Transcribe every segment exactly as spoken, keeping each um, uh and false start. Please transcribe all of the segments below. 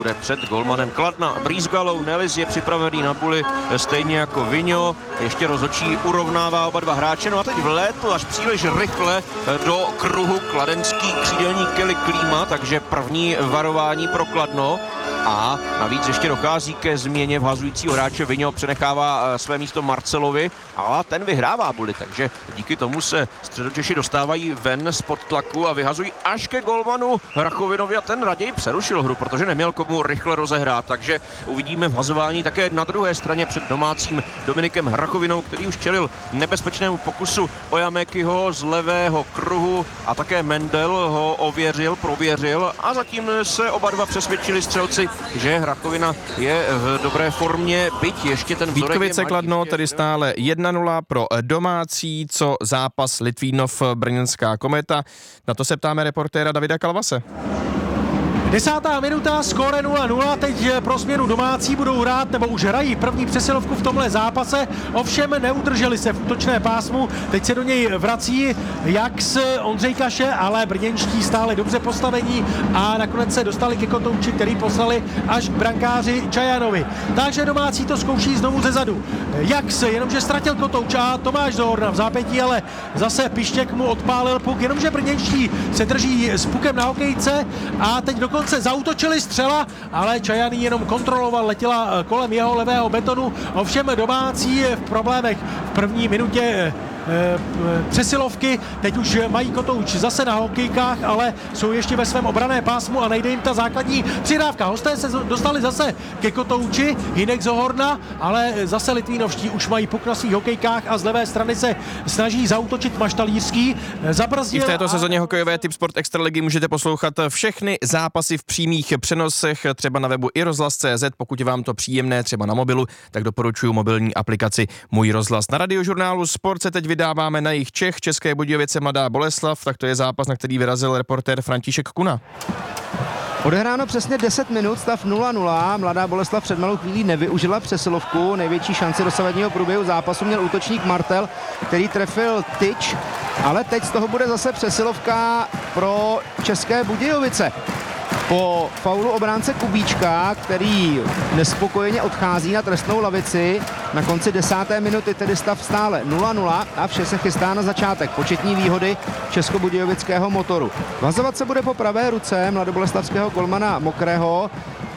bude před golmanem Kladna. Brýsgalou Nelis je připravený na puli, stejně jako Vigno. Ještě rozhodčí urovnává oba dva hráče. No a teď vlétl až příliš rychle do kruhu kladenský křídelník Kelly Klíma, takže první varování pro Kladno. A navíc ještě dochází ke změně vhazujícího hráče. Vigno přenechává své místo Marcelovi a ten vyhrává body, takže díky tomu se Středočeši dostávají ven spod tlaku a vyhazují až ke golmanu Rachovinovi a ten raději přerušil hru, protože neměl komu rychle rozehrát, takže uvidíme vhazování také na druhé straně před domácím Dominikem Rachovinou, který už čelil nebezpečnému pokusu Ojamekyho z levého kruhu a také Mendel ho ověřil, prověřil a zatím se oba dva přesvědčili střelci, že Rachovina je v dobré formě, byť ještě ten vzorek Vítkovice Kladno tedy stále jedna nula pro domácí, co zápas Litvínov Brněnská Kometa. Na to se ptáme reportéra Davida Kalvase. Desátá minuta, skóre nula nula, teď pro změnu domácí budou hrát, nebo už hrají první přesilovku v tomhle zápase, ovšem neudrželi se v útočné pásmu, teď se do něj vrací Jax, Ondřej Kaše, ale brněnští stále dobře postavení a nakonec se dostali ke kotouči, který poslali až k brankáři Čajanovi. Takže domácí to zkouší znovu ze zadu. Jax, jenomže ztratil kotouč a Tomáš Zohorna v zápětí, ale zase Pištěk mu odpálil puk, jenomže brněnští se drží s pukem na hokejce a teď dokonce se zaútočili střela, ale Čajan jenom kontroloval, letěla kolem jeho levého betonu, ovšem domácí v problémech v první minutě přesilovky, teď už mají kotouč zase na hokejkách, ale jsou ještě ve svém obranné pásmu a nejde jim ta základní přidávka. Hosté se dostali zase ke kotouči, Hinek Zohorna, ale zase Litvínovští už mají puk na svých hokejkách a z levé strany se snaží zaútočit Maštalířský. Zabrzdil I v této a... sezóně hokejové Tip Sport Extraligy můžete poslouchat všechny zápasy v přímých přenosech, třeba na webu i rozhlas tečka cé zet, pokud je vám to příjemné, třeba na mobilu, tak doporučuji mobilní aplikaci Můj rozhlas. Na Radiožurnálu Sport se teď vydáváme na jih Čech, České Budějovice Mladá Boleslav, tak to je zápas, na který vyrazil reportér František Kuna. Odehráno přesně deset minut, stav nula nula, Mladá Boleslav před malou chvílí nevyužila přesilovku, největší šanci dosavadního průběhu zápasu měl útočník Martel, který trefil tyč, ale teď z toho bude zase přesilovka pro České Budějovice. Po faulu obránce Kubíčka, který nespokojeně odchází na trestnou lavici, na konci desáté minuty tedy stav stále nula nula a vše se chystá na začátek početní výhody českobudějovického Motoru. Vazovat se bude po pravé ruce mladoboleslavského golmana Mokrého.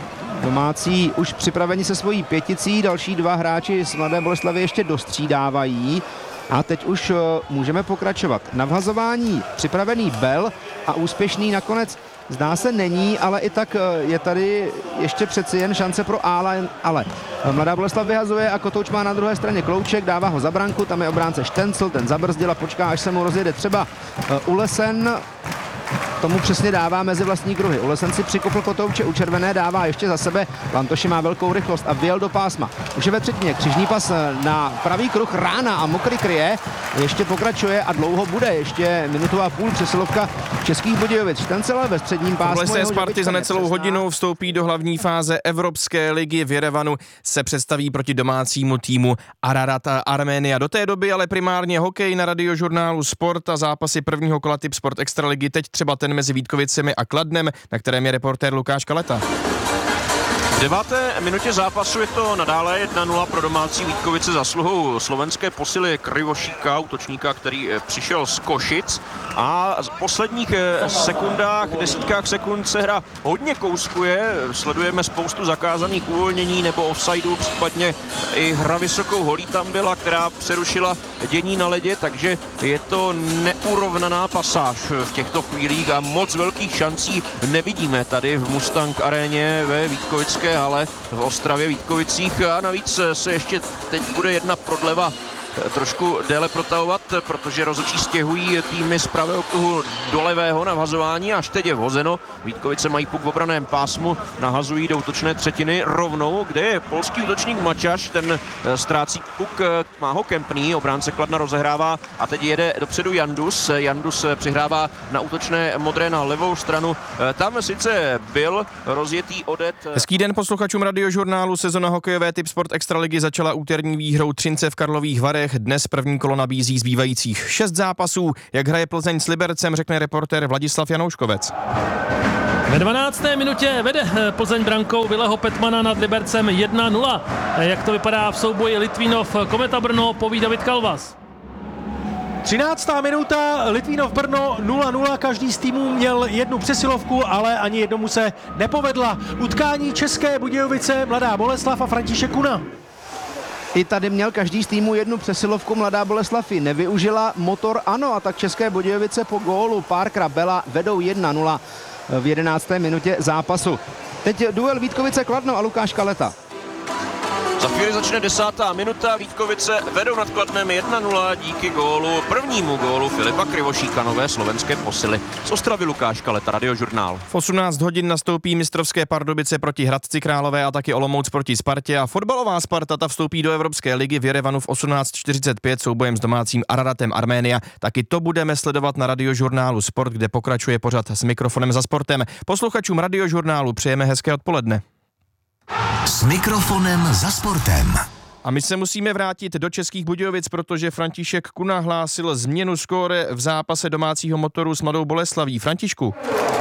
Domácí už připraveni se svojí pěticí, další dva hráči z Mladé Boleslavy ještě dostřídávají. A teď už můžeme pokračovat. Na vhazování připravený Bell a úspěšný nakonec zdá se není, ale i tak je tady ještě přeci jen šance pro Ála, ale Mladá Boleslav vyhazuje a kotouč má na druhé straně Klouček, dává ho za branku, tam je obránce Štencl, ten zabrzdil a počká, až se mu rozjede třeba Ulesen. Tomu přesně dává mezi vlastní kruhy. Ulesen si přikopl kotouče u červené, dává ještě za sebe. Lantoši má velkou rychlost a vyjel do pásma. Už je ve třetině, křižní pas na pravý kruh, Rána a Mokrý kryje. Ještě pokračuje a dlouho bude. Ještě minutu a půl přesilovka Českých Budějovic. Štencel ve středním pásmu. Lesné Sparty za necelou hodinu vstoupí do hlavní fáze Evropské ligy. V Jerevanu se představí proti domácímu týmu Ararat Arménia. Do té doby ale primárně hokej na Radiožurnálu Sport a zápasy prvního kola Tip Sport Extraligy. Teď třeba ten mezi Vítkovicemi a Kladnem, na kterém je reportér Lukáš Kaleta. V deváté minutě zápasu je to nadále jedna nula pro domácí Vítkovice zasluhou slovenské posily Krivošíka, útočníka, který přišel z Košic a v posledních sekundách, desítkách sekund se hra hodně kouskuje, sledujeme spoustu zakázaných uvolnění nebo offsideů, případně i hra vysokou holí tam byla, která přerušila dění na ledě, takže je to neurovnaná pasáž v těchto chvílích a moc velkých šancí nevidíme tady v Mustang aréně ve Vítkovické hale v Ostravě Vítkovicích a navíc se ještě teď bude jedna prodleva trošku déle protahovat, protože rozhodčí stěhují týmy z pravého kruhu do levého na vhazování, až teď je vhozeno. Vítkovice mají puk v obraném pásmu, nahazují do útočné třetiny rovnou, kde je polský útočník Mačaš, ten ztrácí puk, má ho Kempný, obránce Kladna rozehrává a teď jede dopředu Jandus. Jandus přihrává na útočné modré na levou stranu. Tam sice byl rozjetý odet. Hezký den posluchačům Radiožurnálu. Sezona hokejové Tip Sport Extraligy začala úterní výhrou Třince v Karlových Varech. Dnes první kolo nabízí zbývajících šest zápasů. Jak hraje Plzeň s Libercem, řekne reportér Vladislav Janouškovec. Ve dvanácté minutě vede Plzeň brankou Vileho Petmana nad Libercem jedna nula. Jak to vypadá v souboji Litvínov Kometa Brno, poví David Kalvas. třináctá minuta, Litvínov Brno nula nula, každý z týmů měl jednu přesilovku, ale ani jednomu se nepovedla. Utkání České Budějovice, Mladá Boleslav a František Kuna. I tady měl každý z týmů jednu přesilovku, Mladá Boleslav ji nevyužila, Motor ano, a tak České Budějovice po gólu Parkera Bela vedou jedna nula v jedenácté minutě zápasu. Teď duel Vítkovice Kladno a Lukáš Kaleta. Za chvíli začne desátá minuta, Vítkovice vedou nad Kladnem jedna nula díky gólu, prvnímu gólu Filipa Krivošíka, nové slovenské posily. Z Ostravy Lukáš Kaleta, Radiožurnál. V osmnáct hodin nastoupí mistrovské Pardubice proti Hradci Králové a taky Olomouc proti Spartě a fotbalová Sparta ta vstoupí do Evropské ligy v Jerevanu v osmnáct čtyřicet pět soubojem s domácím Araratem Arménia. Taky to budeme sledovat na Radiožurnálu Sport, kde pokračuje pořad s mikrofonem za sportem. Posluchačům Radiožurnálu přejeme hezké odpoledne. S mikrofonem za sportem. A my se musíme vrátit do Českých Budějovic, protože František Kuna hlásil změnu skóre v zápase domácího Motoru s Mladou Boleslaví. Františku.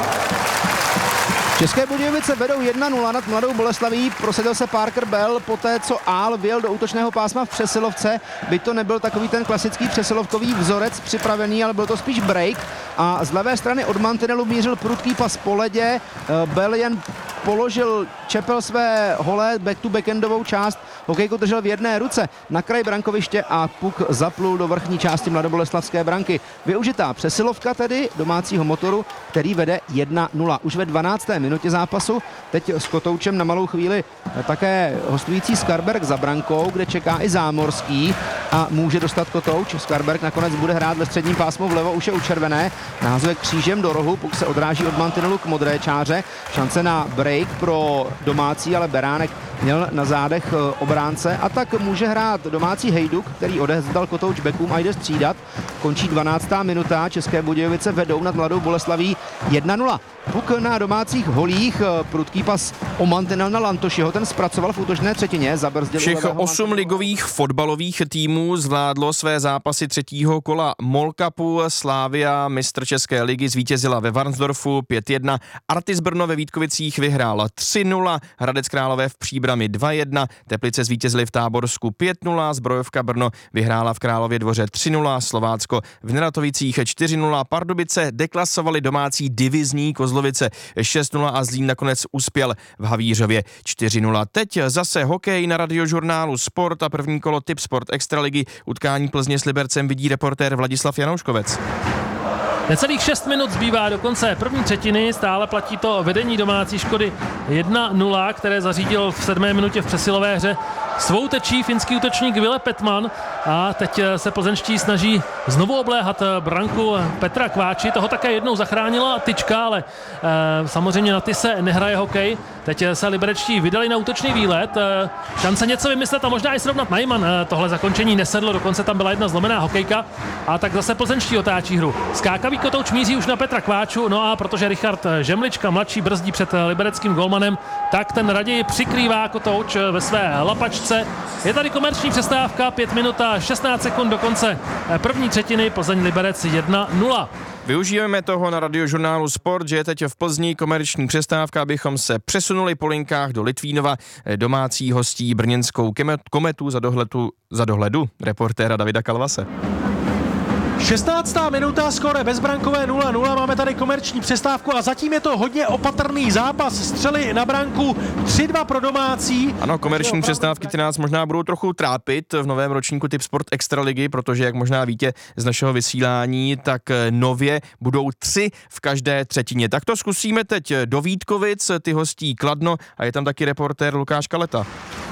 České Budějovice vedou jedna nula nad Mladou Boleslaví, prosadil se Parker Bell poté, co Ál vjel do útočného pásma v přesilovce. By to nebyl takový ten klasický přesilovkový vzorec připravený, ale byl to spíš break. A z levé strany od mantinelu mířil prudký pas po ledě. Bell jen položil čepel své holé back-to-backendovou část, hokejku držel v jedné ruce na kraj brankoviště a puk zaplul do vrchní části mladoboleslavské branky. Využitá přesilovka tedy domácího Motoru, který vede jedna nula. Už ve dvanácté minutě zápasu, teď s Kotoučem na malou chvíli také hostující Skarberg za brankou, kde čeká i Zámorský a může dostat Kotouč. Skarberg nakonec bude hrát ve středním pásmu, vlevo už je u červené, nahazuje křížem do rohu, puk se odráží od mantinelu k modré čáře. Šance na break pro domácí, ale Beránek měl na zádech obránce a tak může hrát domácí Hejduk, který odezdal Kotouč bekům a jde střídat. Končí dvanáctá minuta, České Budějovice vedou nad Mladou Boleslaví jedna nula. Puk na domácích holích, prudký pas o mantinel na Lantošiho, ten zpracoval v útočné třetině, zabrzdil. Všech osm ligových fotbalových týmů zvládlo své zápasy třetího kola Mall Cupu. Slavia, mistr České ligy, zvítězila ve Varnsdorfu pět jedna, Artis Brno ve Vítkovicích vyhrál tři nula, Hradec Králové v Příbrami dva jedna, Teplice zvítězili v Táborsku pět nula, Zbrojovka Brno vyhrála v Králově Dvoře tři nula, Slovácko v Neratovicích čtyři nula, Pardubice deklasovali domácí divizní Kozlovice šest nula a Zlín nakonec uspěl v Havířově čtyři nula. Teď zase hokej na Radiožurnálu Sport a první kolo Tip Sport Extraligy. Utkání Plzně s Libercem vidí reportér Vladislav Janouškovec. Necelých šest minut zbývá do konce první třetiny, stále platí to vedení domácí Škody jedna nula, které zařídil v sedmé minutě v přesilové hře svou tečí finský útočník Ville Petman a teď se plzeňští snaží znovu obléhat branku Petra Kváči, toho také jednou zachránila tyčka, ale e, samozřejmě na ty se nehraje hokej. Teď se liberečtí vydali na útočný výlet, e, šance něco vymyslet a možná i srovnat Najman. E, tohle zakončení nesedlo, dokonce tam byla jedna zlomená hokejka a tak zase plzeňští otáčí hru. Skákavý Kotouč míří už na Petra Kváču, no a protože Richard Žemlička mladší brzdí před libereckým golmanem, tak ten raději přikrývá Kotouč ve své lapačce. Je tady komerční přestávka, pět minut a šestnáct sekund do konce první třetiny, Plzeň Liberec jedna nula. Využijeme toho na Radiožurnálu Sport, že je teď v Plzni komerční přestávka, abychom se přesunuli po linkách do Litvínova. Domácí hostí brněnskou Kometu za dohledu, za dohledu reportéra Davida Kalvase. šestnáctá minuta, skóre bezbrankové nula nula, máme tady komerční přestávku a zatím je to hodně opatrný zápas, střely na branku tři dva pro domácí. Ano, komerční přestávky ty nás možná budou trochu trápit v novém ročníku Tip Sport Extraligy, protože jak možná víte z našeho vysílání, tak nově budou tři v každé třetině. Tak to zkusíme teď do Vítkovic, ty hostí Kladno a je tam taky reportér Lukáš Kaleta.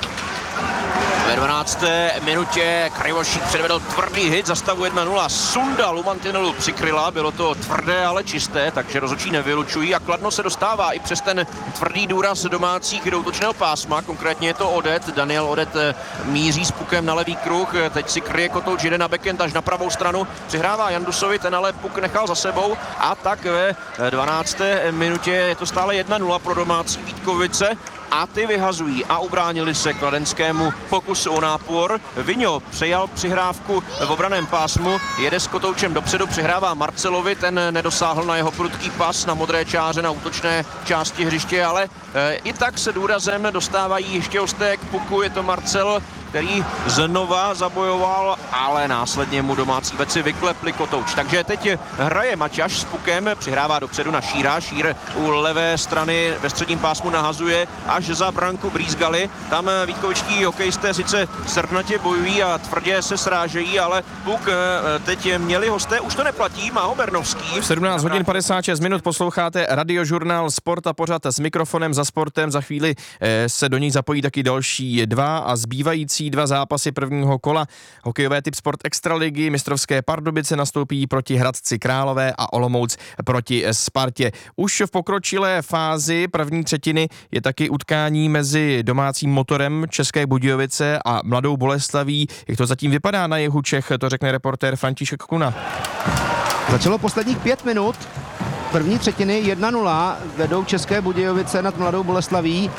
Ve dvanácté minutě Krivošík předvedl tvrdý hit za stavu jedna nula. Sunda Lumantinelu přikryla, bylo to tvrdé, ale čisté, takže rozhodčí nevylučují a Kladno se dostává i přes ten tvrdý důraz domácích do útočného pásma, konkrétně je to Odet. Daniel Odet míří s pukem na levý kruh, teď si kryje Kotouč, jde na backend až na pravou stranu, přihrává Jandusovi, ten ale puk nechal za sebou a tak ve dvanácté minutě je to stále jedna nula pro domácí Vítkovice. a ty vyhazují a ubránili se kladenskému pokusu o nápor. Viňo přejal přihrávku v obraném pásmu, jede s Kotoučem dopředu, přihrává Marcelovi, ten nedosáhl na jeho prudký pas na modré čáře na útočné části hřiště, ale e, i tak se důrazem dostávají ještě hosté k puku, je to Marcel, který znova zabojoval, ale následně mu domácí veci vyklepli Kotouč. Takže teď hraje Maťaš s pukem, přihrává dopředu na Šíra. Šír u levé strany ve středním pásmu nahazuje až za branku Brýzgaly. Tam vítkovičtí hokejisté sice srdnatě bojují a tvrdě se srážejí, ale puk teď měli hosté, už to neplatí, má ho Bernovský. V sedmnáct hodin padesát šest minut posloucháte radiožurnál Sport a pořad s mikrofonem za sportem. Za chvíli se do něj zapojí taky další dva a zbývající dva zápasy prvního kola. Hokejové typ Sport Extraligy, mistrovské Pardubice nastoupí proti Hradci Králové a Olomouc proti Spartě. Už v pokročilé fázi první třetiny je taky utkání mezi domácím Motorem České Budějovice a Mladou Boleslaví. Jak to zatím vypadá na jihu Čech, to řekne reportér František Kuna. Začalo posledních pět minut. První třetiny jedna nula vedou České Budějovice nad Mladou Boleslaví.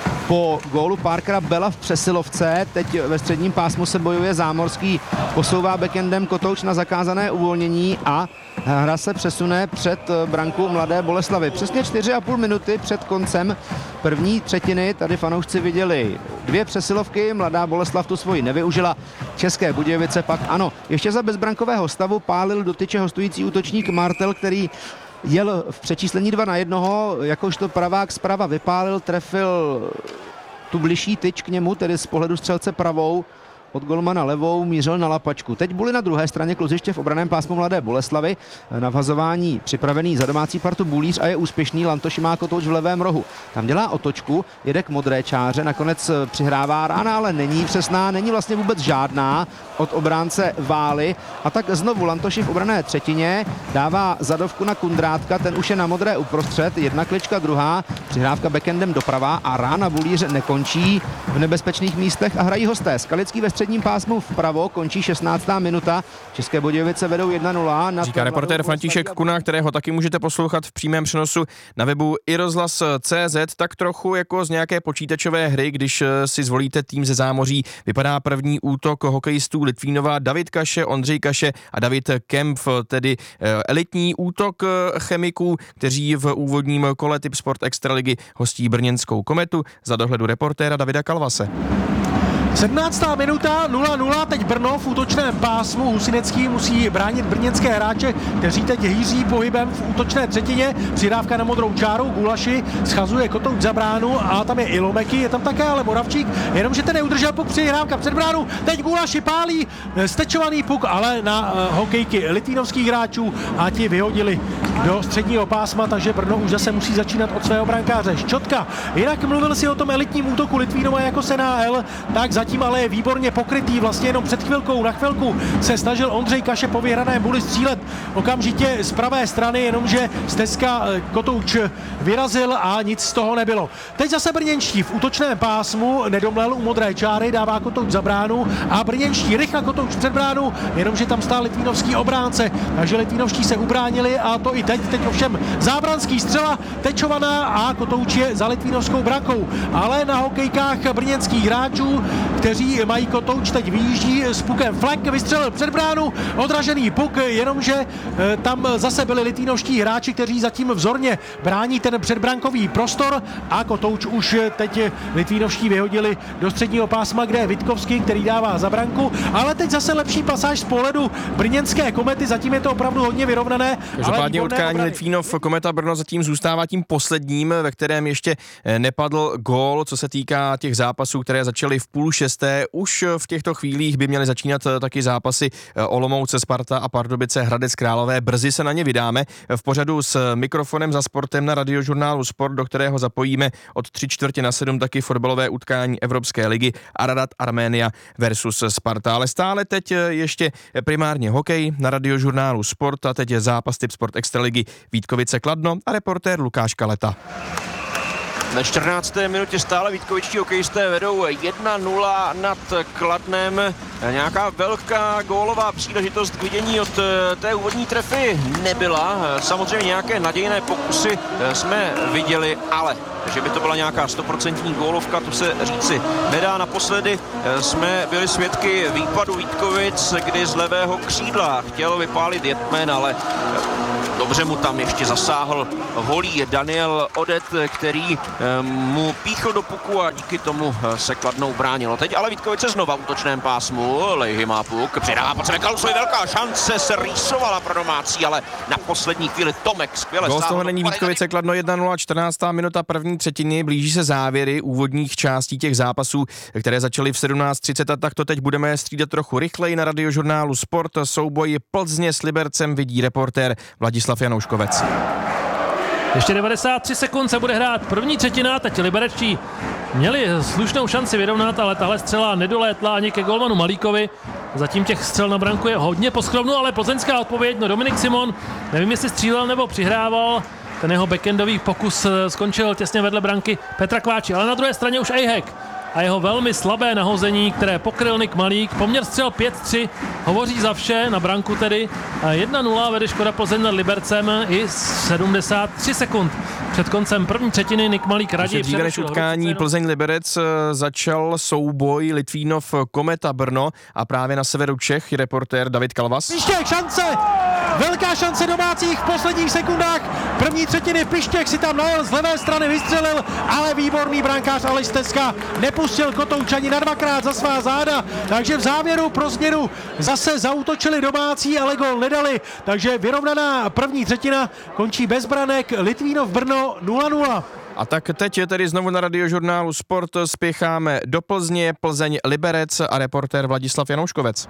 Po gólu Parkera Bela v přesilovce, teď ve středním pásmu se bojuje Zámorský, posouvá backendem Kotouč na zakázané uvolnění a hra se přesune před branku Mladé Boleslavy. Přesně čtyři a půl minuty před koncem první třetiny tady fanoušci viděli dvě přesilovky, Mladá Boleslav tu svoji nevyužila, České Budějovice pak ano. Ještě za bezbrankového stavu pálil do tyče hostující útočník Martel, který jel v přečíslení dva na jednoho, jakožto pravák zprava vypálil, trefil tu bližší tyč k němu, tedy z pohledu střelce pravou, od golmana levou mířil na lapačku. Teď byli na druhé straně kluziště v obraném pásmu Mladé Boleslavy. Na vhazování připravený za domácí partu Bulíř a je úspěšný. Lantoš má Kotouč v levém rohu. Tam dělá otočku, jede k modré čáře, nakonec přihrává rána, ale není přesná, není vlastně vůbec žádná od obránce Vály. A tak znovu Lantoši v obrané třetině dává zadovku na Kundrátka, ten už je na modré uprostřed, jedna klička, druhá, přihrávka backendem doprava a rána Bulíř nekončí v nebezpečných místech a hrají hosté. Skalický ve středním pásmu vpravo, končí šestnáctá minuta. České Budějovice vedou jedna nula. Říká reportér František Kuna, kterého taky můžete poslouchat v přímém přenosu na webu i rozhlas tečka cé zet, tak trochu jako z nějaké počítačové hry, když si zvolíte tým ze zámoří. Vypadá první útok hokejistů Litvínova, David Kaše, Ondřej Kaše a David Kempf, tedy elitní útok chemiků, kteří v úvodním kole typ Sport Extraligy hostí brněnskou Kometu, za dohledu reportéra Davida Kalvase. sedmnáctá minuta, nula nula, teď Brno v útočném pásmu. Husinecký musí bránit brněnské hráče, kteří teď hýří pohybem v útočné třetině. Přidávka na modrou čáru, Gulaši schazuje Kotouč za bránu a tam je Ilomeky, je tam také ale Moravčík, jenomže ten neudržel puk, přihrávka před bránu. Teď Gulaši pálí stečovaný puk, ale na uh, hokejky litvínovských hráčů a ti vyhodili do středního pásma, takže Brno už zase musí začínat od svého brankáře Ščotka. Jinak mluvil si o tom elitním útoku Litvínova jako N H L, tak zatím ale je výborně pokrytý, vlastně jenom před chvilkou na chvilku se snažil Ondřej Kaše po vyhraném buli střílet okamžitě z pravé strany, jenomže stezka Kotouč vyrazil a nic z toho nebylo. Teď zase brněnští v útočném pásmu, nedomlel u modré čáry, dává Kotouč za bránu a brněnští rychle Kotouč před bránu, jenomže tam stál litvínovský obránce, takže litvínovští se ubránili a to i teď, teď ovšem zábranský střela, tečovaná a Kotouč je za litvínovskou brankou, ale na hokejkách brněnských hráčů, kteří mají Kotouč, teď vyjíždí s pukem Flek, vystřelil před bránu, odražený puk, jenomže e, tam zase byli litvínovští hráči, kteří zatím vzorně brání ten předbrankový prostor a Kotouč už teď litvínovští vyhodili do středního pásma, kde je Vitkovský, který dává za branku, ale teď zase lepší pasáž z pohledu brněnské Komety, zatím je to opravdu hodně vyrovnané. Každopádně utkání Litvínov Kometa Brno zatím zůstává tím posledním, ve kterém ještě nepadl gól, co se týká těch zápasů, které začaly v půl šesté. Už v těchto chvílích by měly začínat taky zápasy Olomouce, Sparta a Pardubice, Hradec Králové. Brzy se na ně vydáme. V pořadu s mikrofonem za sportem na radiožurnálu Sport, do kterého zapojíme od tři čtvrtě na sedm taky fotbalové utkání Evropské ligy Ararat Arménia versus Sparta. Ale stále teď ještě primárně hokej na radiožurnálu Sport a teď je zápas typ Sport Extraligy Vítkovice Kladno a reportér Lukáš Kaleta. Na čtrnácté minutě stále vítkovičtí hokejisté vedou jedna nula nad Kladnem. Nějaká velká gólová příležitost k vidění od té úvodní trefy nebyla. Samozřejmě nějaké nadějné pokusy jsme viděli, ale že by to byla nějaká stoprocentní gólovka, to se říci nedá. Naposledy jsme byli svědky výpadu Vítkovic, kdy z levého křídla chtěl vypálit Jetman, ale dobře mu tam ještě zasáhl holý Daniel Odet, který mu píchl do puku a díky tomu se Kladnou bránilo. Teď ale Vítkovice znova v útočném pásmu. Lejhy má puk, přidává pod sebe Kalusovi, velká šance se rýsovala pro domácí, ale na poslední chvíli Tomek skvěle Gól z sáhl. toho není Vítkovice, Kladno jedna nula, čtrnáctá minuta první třetiny, blíží se závěry úvodních částí těch zápasů, které začaly v sedmnáct třicet a tak to teď budeme střídat trochu rychleji. Na Radiožurnálu Sport souboj Plzně s Libercem vidí reportér Vladislav Janouškovec. Ještě devadesát tři sekund se bude hrát první třetina, teď Liberečtí měli slušnou šanci vyrovnat, ale tahle střela nedolétla ani ke golmanu Malíkovi. Zatím těch střel na branku je hodně poskrovnu, ale plzeňská odpověď, no Dominik Simon, nevím jestli střílel nebo přihrával, ten jeho backendový pokus skončil těsně vedle branky Petra Kváči, ale na druhé straně už Ejhek a jeho velmi slabé nahození, které pokryl Nik Malík. Poměr střel pět tři hovoří za vše, na branku tedy jedna nula vede Škoda Plzeň nad Libercem i sedmdesát tři sekund. Před koncem první třetiny Nik Malík raději Dříve než utkání Plzeň-Liberec začal souboj Litvínov Kometa Brno a právě na severu Čech je reportér David Kalvas. Pištěk, šance! Velká šance domácích v posledních sekundách první třetiny. Pištěk si tam najel z levé strany, vystřelil, ale výborný brankář Aleš Stecka nepustil Kotoučani na dvakrát za svá záda, takže v závěru pro změnu zase zaútočili domácí, ale gól nedali, takže vyrovnaná první třetina končí bez branek. Litvínov Brno nula nula. A tak teď je tedy znovu na Radiožurnálu Sport, spěcháme do Plzně, Plzeň Liberec a reportér Vladislav Janouškovec.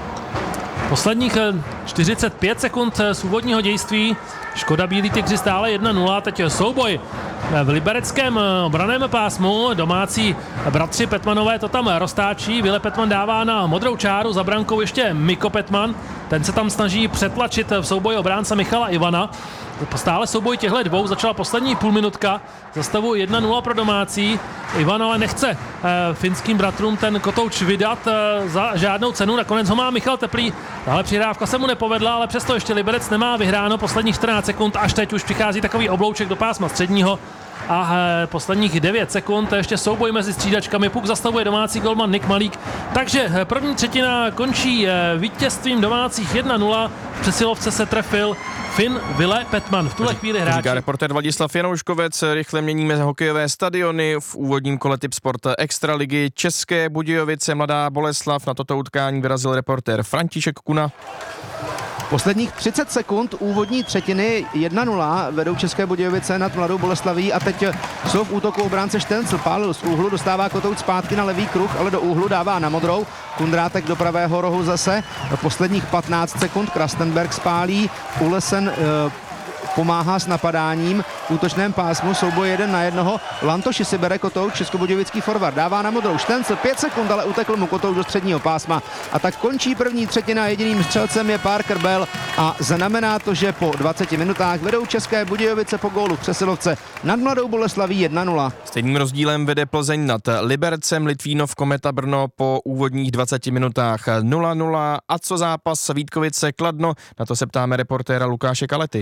Posledních čtyřicet pět sekund z úvodního dějství. Škoda Bílí tygři stále jedna nula, teď souboj v libereckém obraném pásmu. Domácí bratři Petmanové to tam roztáčí. Vile Petman dává na modrou čáru, za brankou ještě Miko Petman. Ten se tam snaží přetlačit v souboji obránce Michala Ivana. Stále souboj těchto dvou, začala poslední půlminutka, za stavu jedna nula pro domácí. Ivan ale nechce e, finským bratrům ten kotouč vydat e, za žádnou cenu, nakonec ho má Michal Teplý, ale přihrávka se mu nepovedla, ale přesto ještě Liberec nemá vyhráno posledních čtrnáct sekund, až teď už přichází takový oblouček do pásma středního. A e, posledních devět sekund, ještě souboj mezi střídačkami, puk zastavuje domácí golman Nik Malík. Takže e, první třetina končí e, vítězstvím domácích jedna nula, v přesilovce se trefil Finn Ville Petman. V tuhle chvíli hráči. Říká reportér Vladislav Janouškovec, rychle měníme hokejové stadiony. V úvodním kole Tip Sport Extraligy České Budějovice Mladá Boleslav. Na toto utkání vyrazil reportér František Kuna. Posledních třicet sekund úvodní třetiny jedna nula vedou České Budějovice nad Mladou Boleslaví a teď jsou v útoku obránce Štencl. Pálil z úhlu, dostává Kotouč zpátky na levý kruh, ale do úhlu dává na modrou. Kundrátek do pravého rohu zase. Posledních patnáct sekund Krastenberg spálí. Ulesen e, pomáhá s napadáním v útočném pásmu, souboj jeden na jednoho. Lantoši si bere Kotouč, českobudějovický forward, dává na modrou Štencl, pět sekund, ale utekl mu Kotouč do středního pásma. A tak končí první třetina, jediným střelcem je Parker Bell a znamená to, že po dvaceti minutách vedou České Budějovice po gólu v přesilovce nad Mladou Boleslaví jedna nula. Stejným rozdílem vede Plzeň nad Libercem, Litvínov Kometa Brno po úvodních dvaceti minutách nula nula. A co zápas Vítkovice Kladno? Na to se ptáme reportéra Lukáše Kalety.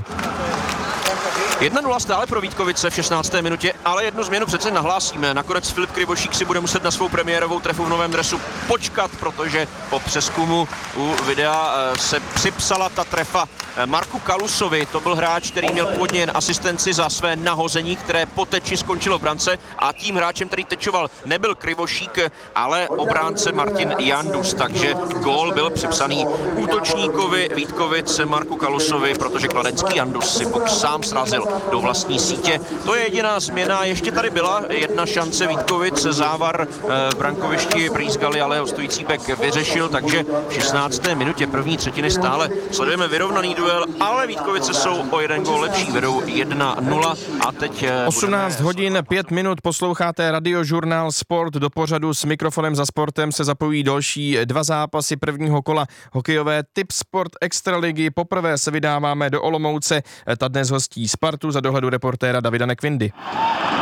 jedna nula stále pro Vítkovice v šestnácté minutě, ale jednu změnu přece nahlásíme. Nakonec Filip Krivošík si bude muset na svou premiérovou trefu v novém dresu počkat, protože po přezkumu u videa se připsala ta trefa Marku Kalusovi. To byl hráč, který měl původně jen asistenci za své nahození, které po teči skončilo v brance, a tím hráčem, který tečoval, nebyl Krivošík, ale obránce Martin Jandus. Takže gól byl připsaný útočníkovi Vítkovic Marku Kalusovi, protože kladecký Jandus si puk sám srazil do vlastní sítě. To je jediná změna. Ještě tady byla jedna šance Vítkovic, závar v brankovišti brýzgali, ale hostující bek vyřešil, takže v šestnácté minutě první třetiny stále sledujeme vyrovnaný duel, ale Vítkovice jsou o jeden gól lepší, vedou jedna nula a teď osmnáct hodin pět minut, posloucháte Radiožurnál Sport. Do pořadu s mikrofonem za sportem se zapojí další dva zápasy prvního kola hokejové Tip Sport Extraligy. Poprvé se vydáváme do Olomouce, ta dnes hostí Spartu za dohledu reportéra Davida Nekvindy.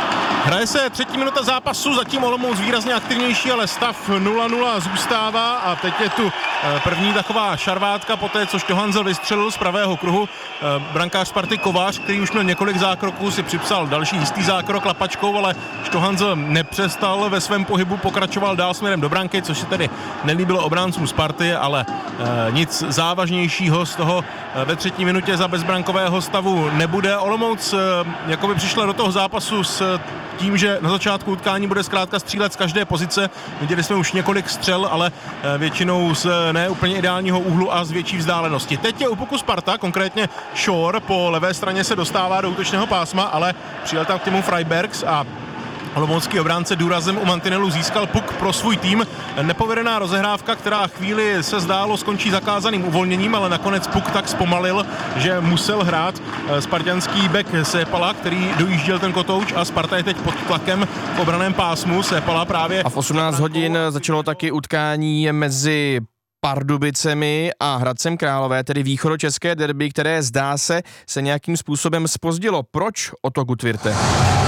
Hraje se třetí minuta zápasu, zatím Olomouc výrazně aktivnější, ale stav nula nula zůstává a teď je tu první taková šarvátka po té, co Štohanzel vystřelil z pravého kruhu. Brankář Sparty Kovář, který už měl několik zákroků, si připsal další jistý zákrok lapačkou, ale Štohanzel nepřestal ve svém pohybu, pokračoval dál směrem do branky, což se tedy nelíbilo obráncům Sparty, ale nic závažnějšího z toho ve třetí minutě za bezbrankového stavu nebude. Olomouc jakoby přišla do toho zápasu s tím, že na začátku utkání bude zkrátka střílet z každé pozice. Viděli jsme už několik střel, ale většinou z ne úplně ideálního úhlu a z větší vzdálenosti. Teď je u puku Sparta, konkrétně Shore po levé straně se dostává do útočného pásma, ale přijel tam k týmu Freibergs a olomoucký obránce důrazem u mantinelu získal puk pro svůj tým. Nepovedená rozehrávka, která chvíli se zdálo skončí zakázaným uvolněním, ale nakonec puk tak zpomalil, že musel hrát spartanský bek Sépala, který dojížděl ten kotouč a Sparta je teď pod tlakem v obraném pásmu. Sépala právě... A v osmnáct hodin začalo taky utkání mezi Pardubicemi a Hradcem Králové, tedy východočeské derby, které zdá se se nějakým způsobem zpozdilo. Proč, Otto Gutwirte?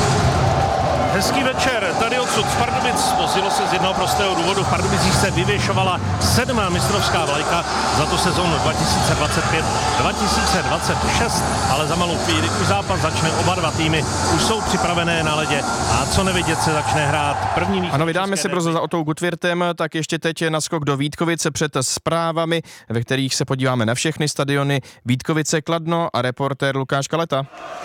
Hezký večer, tady odsud z Pardubic. Spozdilo se z jednoho prostého důvodu. V Pardubicích se vyvěšovala sedmá mistrovská vlajka za tu sezónu dva tisíce dvacet pět dva tisíce dvacet šest, ale za malou chvíli už zápas začne, oba dva týmy už jsou připravené na ledě a co nevidět se začne hrát první. Ano, vydáme se brzo za Ottou Gutwirtem, tak ještě teď naskok do Vítkovice před zprávami, ve kterých se podíváme na všechny stadiony. Vítkovice, Kladno a reportér Lukáš Kaleta.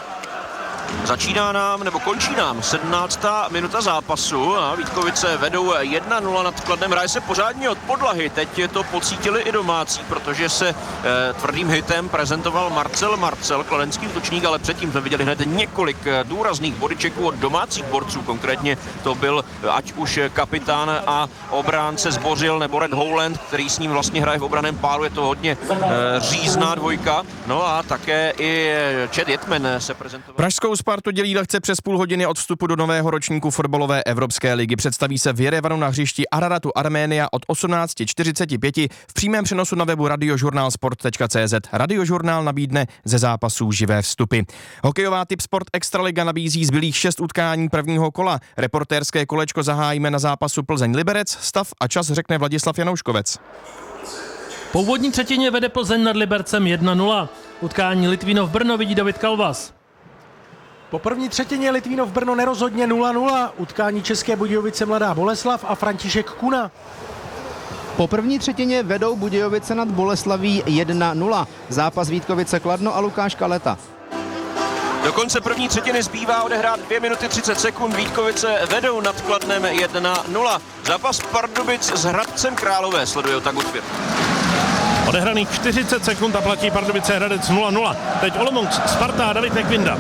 Začíná nám, nebo končí nám sedmnáctá minuta zápasu a Vítkovice vedou jedna nula nad Kladnem. Hraje se pořádně od podlahy, teď to pocítili i domácí, protože se e, tvrdým hitem prezentoval Marcel Marcel, kladenský útočník, ale předtím jsme viděli hned několik důrazných bodyčeků od domácích borců. Konkrétně to byl ať už kapitán a obránce Zbořil nebo Red Howland, který s ním vlastně hraje v obraném pálu. Je to hodně e, řízná dvojka. No a také i Chad Jetman se prezentoval. Pražskou Spartu dělí lehce přes půl hodiny od vstupu do nového ročníku fotbalové Evropské ligy. Představí se v Jerevanu na hřišti Araratu Arménia od osmnáct čtyřicet pět v přímém přenosu na webu radiožurnálsport tečka cé zet. Radiožurnál nabídne ze zápasů živé vstupy. Hokejová Tipsport Extraliga nabízí zbylých šest utkání prvního kola. Reportérské kolečko zahájíme na zápasu Plzeň-Liberec. Stav a čas řekne Vladislav Janouškovec. Po úvodní třetině vede Plzeň nad Libercem jedna nula. Utkání Litvínov Brno vidí David Kalvas. Po první třetině Litvínov Brno nerozhodně nula nula. Utkání České Budějovice Mladá Boleslav a František Kuna. Po první třetině vedou Budějovice nad Boleslaví jedna nula. Zápas Vítkovice Kladno a Lukáš Kaleta. Do konce první třetiny zbývá odehrát dvě minuty třicet sekund. Vítkovice vedou nad Kladnem jedna nula. Zápas Pardubic s Hradcem Králové sleduje Otto Gutwirth. Odehraných čtyřicet sekund a platí Pardubice Hradec nula nula. Teď Olomouc, Sparta a David Nekvinda.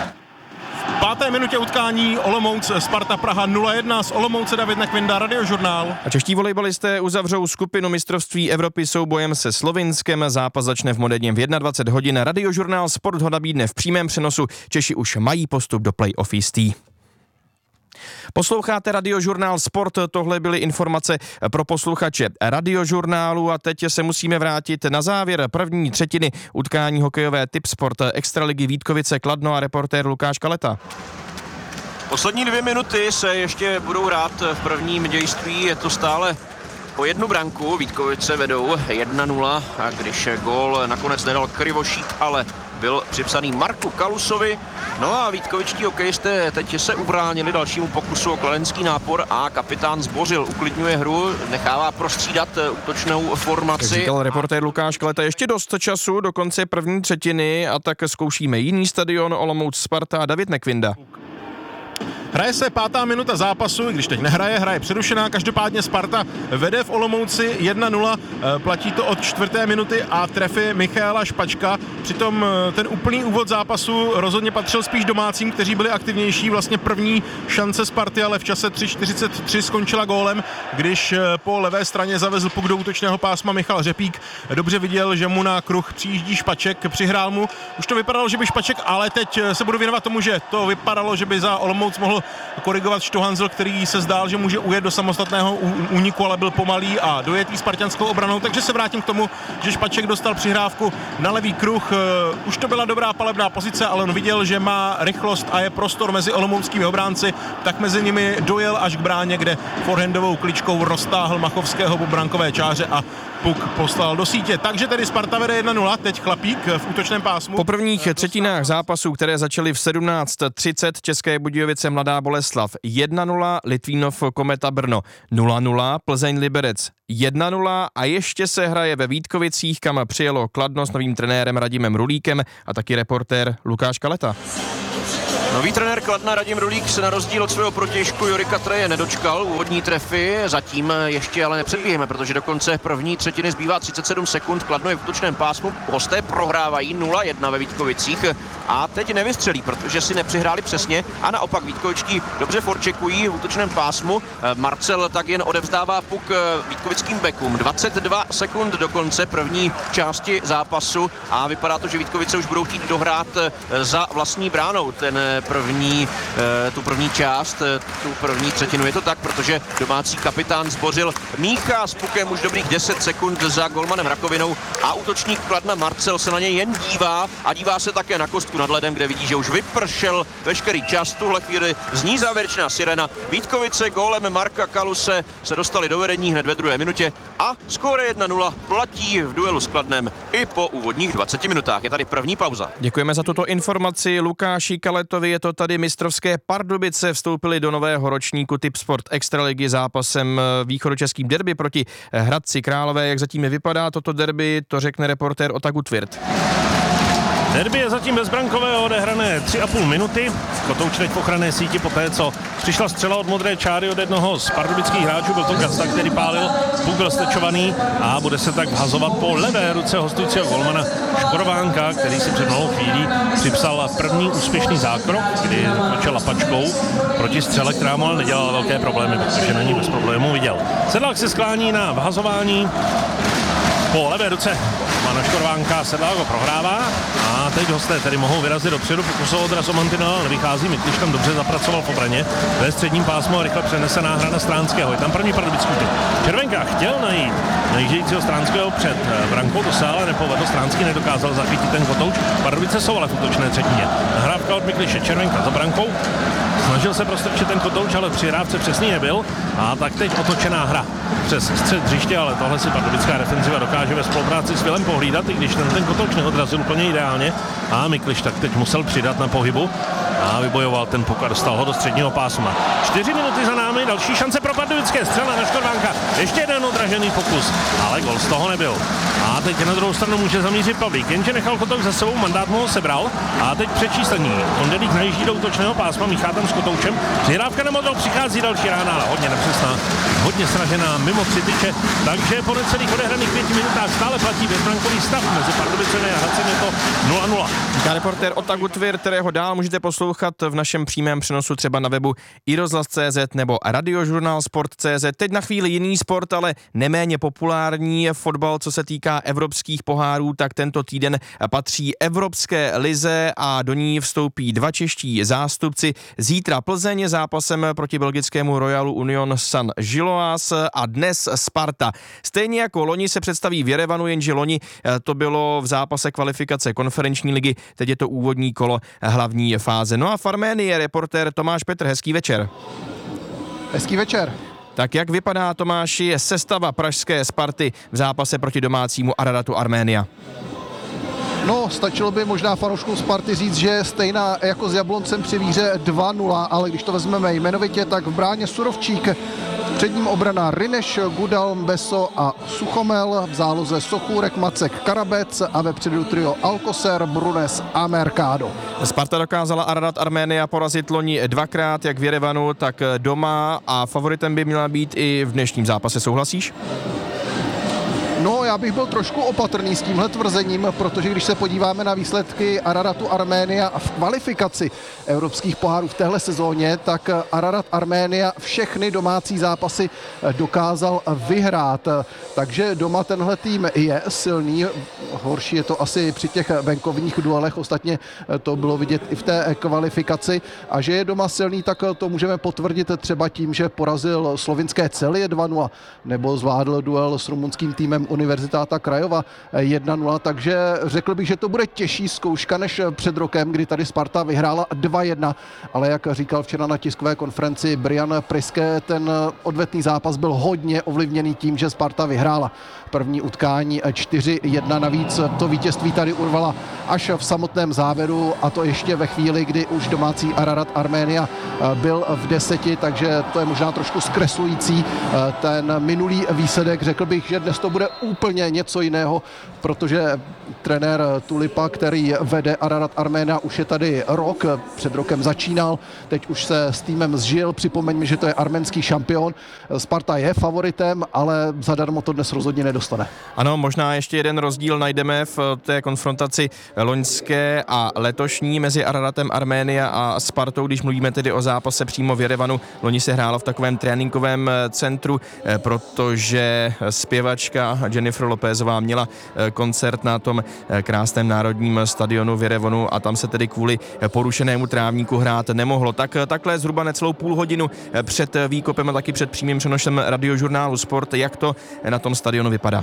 V páté minutě utkání Olomouc Sparta Praha nula jedna, z Olomouce David Nekvinda, Radiožurnál. A čeští volejbalisté uzavřou skupinu mistrovství Evropy soubojem se Slovinskem. Zápas začne v Moderně v dvacet jedna hodin. Radiožurnál Sport ho nabídne v přímém přenosu. Češi už mají postup do play-off jistý. Posloucháte Radiožurnál Sport, tohle byly informace pro posluchače Radiožurnálu a teď se musíme vrátit na závěr první třetiny utkání hokejové Tipsport Extraligy Vítkovice Kladno a reportér Lukáš Kaleta. Poslední dvě minuty se ještě budou hrát v prvním dějství, je to stále po jednu branku, Vítkovice vedou jedna nula a když gól nakonec nedal Krivošík, ale byl připsaný Marku Kalusovi. No a vítkovičtí hokejisté teď se ubránili dalšímu pokusu o kladenský nápor a kapitán Zbořil uklidňuje hru, nechává prostřídat útočnou formaci. Jak říkal reportér Lukáš Kaleta, ještě dost času do konce první třetiny a tak zkoušíme jiný stadion, Olomouc Sparta a David Nekvinda. Hraje se pátá minuta zápasu, i když teď nehraje, hraje přerušená, každopádně Sparta vede v Olomouci jedna nula, platí to od čtvrté minuty a trefy Michaela Špačka. Přitom ten úplný úvod zápasu rozhodně patřil spíš domácím, kteří byli aktivnější. Vlastně první šance Sparty, ale v čase tři čtyřicet tři skončila gólem, když po levé straně zavezl puk do útočného pásma Michal Řepík. Dobře viděl, že mu na kruh přijíždí Špaček, přihrál mu. Už to vypadalo, že by Špaček, ale teď se budu věnovat tomu, že to vypadalo, že by za Olomouc mohl snažil korigovat Štohanzel, který se zdál, že může ujet do samostatného úniku, ale byl pomalý a dojetý spartanskou obranou. Takže se vrátím k tomu, že Špaček dostal přihrávku na levý kruh. Už to byla dobrá palebná pozice, ale on viděl, že má rychlost a je prostor mezi olomouckými obránci, tak mezi nimi dojel až k bráně, kde forehandovou kličkou roztáhl Machovského po brankové čáře a puk poslal do sítě. Takže tedy Sparta vede jedna nula, teď Chlapík v útočném pásmu. Po prvních třetinách zápasů, které začaly v sedmnáct třicet, České Budějovice Mladá Boleslav jedna nula, Litvínov Kometa Brno nula nula, Plzeň Liberec jedna nula a ještě se hraje ve Vítkovicích, kam přijelo Kladno s novým trenérem Radimem Rulíkem a taky reportér Lukáš Kaleta. Nový trenér Kladna Radim Rulík se na rozdíl od svého protějšku Jorika Treje nedočkal úvodní trefy, zatím ještě ale nepředbíháme, protože do konce první třetiny zbývá třicet sedm sekund, Kladno je v útočném pásmu, hosté prohrávají nula jedna ve Vítkovicích a teď nevystřelí, protože si nepřihráli přesně a naopak Vítkovičtí dobře forčekují v útočném pásmu. Marcel tak jen odevzdává puk vítkovickým bekům. dvacet dva sekund do konce první části zápasu a vypadá to, že Vítkovice už budou chtít dohrát za vlastní bránou ten první, tu první část, tu první třetinu. Je to tak, protože domácí kapitán Zbořil míchá s pukem už dobrých deset sekund za golmanem Rakovinou a útočník Kladna Marcel se na něj jen dívá a dívá se také na kostku nad ledem, kde vidí, že už vypršel veškerý čas. V tuhle chvíli zní závěrečná sirena. Vítkovice gólem Marka Kaluse se dostali do vedení hned ve druhé minutě a skóre jedna nula platí v duelu s Kladnem i po úvodních dvaceti minutách. Je tady první pauza. Děkujeme za tuto informaci Lukáši Kaletovi. Je to tady mistrovské Pardubice, vstoupili do nového ročníku Tipsport Extraligy zápasem východočeským derby proti Hradci Králové. Jak zatím vypadá toto derby, to řekne reportér Ota Gutwirth. Derby je zatím bezbrankového odehrané tři a půl minuty. Kotouč teď v ochranné síti po té, co přišla střela od modré čáry od jednoho z pardubických hráčů. Byl to Gasta, který pálil, puk byl stečovaný a bude se tak vhazovat po levé ruce hostujícího golmana Škorovánka, který si před malou chvílí připsal první úspěšný zákrok, kdy zakročil lapačkou proti střele, která mu ale nedělala velké problémy, protože na ní bez problémů viděl. Sedlák se sklání na vhazování po levé ruce Mana Škorvánka, Sedlák ho prohrává a teď hosté tedy mohou vyrazit dopředu, pokus o odraz o mantinel, nevychází, Mikliš tam dobře zapracoval v obraně, ve středním pásmu rychle přenesená hra na Stránského, je tam první pardubický útok. Červenka chtěl najít najíždějícího Stránského před brankou, to se ale nepovedlo, Stránský nedokázal zachytit ten Kotouč, Pardubice jsou ale v útočné třetině. Nahrávka od Mikliše, Červenka za brankou, snažil se prostrčit ten Kotouč, ale při hrávce přesný nebyl a tak teď otočená hra přes střed hřiště, ale tohle si pardubická defenziva dokáže ve spolupráci s Vilem pohlídat, i když ten, ten Kotouč neodrazil úplně ideálně a Mikliš tak teď musel přidat na pohybu a vybojoval ten puk a dostal ho do středního pásma. Čtyři minuty za námi, další šance pro pardubické, střela na Škorvánka, ještě jeden odražený pokus, ale gol z toho nebyl. A teď na druhou stranu může zamířit Pavlík, jenže nechal Kotouč za sebou, mandát mu ho sebral a teď přečíslení. Kondelík najíždí do útočného pásma, míchá tam s Kotoučem, přihrávka na modrou, přichází další rána, ale hodně nepřesná, hodně sražená mimo tři tyče, takže po necelých odehraných pěti minutách stále platí bezbrankový stav mezi Pardubicemi a Hradcem, je to nula nula. Říká reportér Ota Gutwirth, kterého dál můžete poslouchat v našem přímém přenosu třeba na webu i rozhlas tečka cé zet nebo radiožurnál sport tečka cé zet. Teď na chvíli jiný sport, ale neméně populární je fotbal, co se týká evropských pohárů, tak tento týden patří Evropské lize a do ní vstoupí dva čeští zástupci. Zítra Plzeň zápasem proti belgickému Royalu Union Saint-Gilloise a dnes Sparta. Stejně jako loni se představí v Jerevanu, jenže loni to bylo v zápase kvalifikace konferenční ligy, teď je to úvodní kolo hlavní fáze. No a v Arménii je reportér Tomáš Petr, hezký večer. Hezký večer. Tak jak vypadá, Tomáši, sestava pražské Sparty v zápase proti domácímu Araratu Arménia? No, stačilo by možná fanouškům Sparty říct, že je stejná jako s Jabloncem při výhře dva nula, ale když to vezmeme jmenovitě, tak v bráně Surovčík, před ním obrana Rineš, Gudal, Beso a Suchomel, v záloze Sochůrek, Macek, Karabec a vepředu trio Alcocer, Brunes a Mercado. Sparta dokázala Ararat Arménia porazit loni dvakrát, jak v Jerevanu, tak doma, a favoritem by měla být i v dnešním zápase, souhlasíš? No, já já bych byl trošku opatrný s tímhle tvrzením, protože když se podíváme na výsledky Araratu Arménia v kvalifikaci evropských pohárů v téhle sezóně, tak Ararat Arménia všechny domácí zápasy dokázal vyhrát. Takže doma tenhle tým je silný. Horší je to asi při těch venkovních duelech, ostatně to bylo vidět i v té kvalifikaci. A že je doma silný, tak to můžeme potvrdit třeba tím, že porazil slovinské Celie dva nula, nebo zvládl duel s rumunským týmem Univerzitáta Krajova jedna nula, takže řekl bych, že to bude těžší zkouška než před rokem, kdy tady Sparta vyhrála dva jedna, ale jak říkal včera na tiskové konferenci Brian Priske, ten odvetný zápas byl hodně ovlivněný tím, že Sparta vyhrála první utkání čtyři jedna, navíc to vítězství tady urvala až v samotném závěru, a to ještě ve chvíli, kdy už domácí Ararat Arménia byl v deseti, takže to je možná trošku zkreslující ten minulý výsledek. Řekl bych, že dnes to bude úplně něco jiného, protože trenér Tulipa, který vede Ararat Arménia, už je tady rok, před rokem začínal, teď už se s týmem zžil, připomeňme, že to je arménský šampion. Sparta je favoritem, ale zadarmo to dnes rozhodně nedostane. Ano, možná ještě jeden rozdíl najdeme v té konfrontaci loňské a letošní mezi Araratem Arménia a Spartou, když mluvíme tedy o zápase přímo v Jerevanu. Loni se hrálo v takovém tréninkovém centru, protože zpěvačka Jennifer Lopezová měla koncert na tom krásném národním stadionu v Jerevanu a tam se tedy kvůli porušenému trávníku hrát nemohlo. Tak takhle zhruba necelou půl hodinu před výkopem a taky před přímým přenosem radiožurnálu Sport, jak to na tom stadionu vypadá.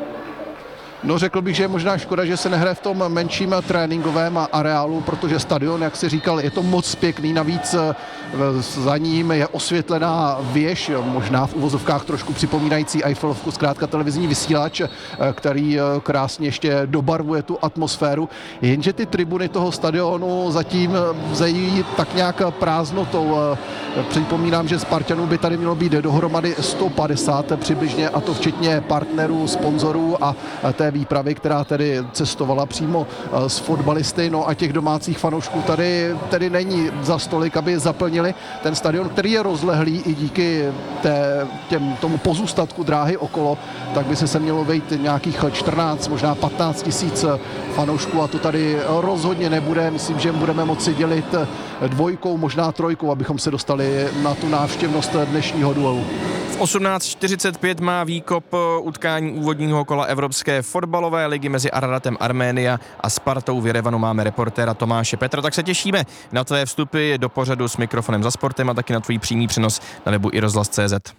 No, řekl bych, že je možná škoda, že se nehraje v tom menším tréninkovém areálu, protože stadion, jak si říkal, je to moc pěkný, navíc za ním je osvětlená věž, možná v uvozovkách trošku připomínající Eiffelovku, zkrátka televizní vysílač, který krásně ještě dobarvuje tu atmosféru, jenže ty tribuny toho stadionu zatím zejí tak nějak prázdnotou. Připomínám, že Spartanů by tady mělo být dohromady sto padesát přibližně, a to včetně partnerů, sponzorů a té výpravy, která tedy cestovala přímo s fotbalisty. No a těch domácích fanoušků tady, tady není za stolik, aby zaplnili ten stadion, který je rozlehlý i díky té, těm, tomu pozůstatku dráhy okolo, tak by se se mělo vejít nějakých čtrnáct, možná patnáct tisíc fanoušků, a to tady rozhodně nebude. Myslím, že budeme moci dělit dvojkou, možná trojkou, abychom se dostali na tu návštěvnost dnešního duelu. V osmnáct čtyřicet pět má výkop utkání úvodního kola Evropské fotbalové ligy mezi Araratem Arménia a Spartou v Jerevanu. Máme reportéra Tomáše Petra, tak se těšíme na tvé vstupy do pořadu S mikrofonem za sportem a taky na tvůj přímý přenos na webu i rozhlas tečka cé zet.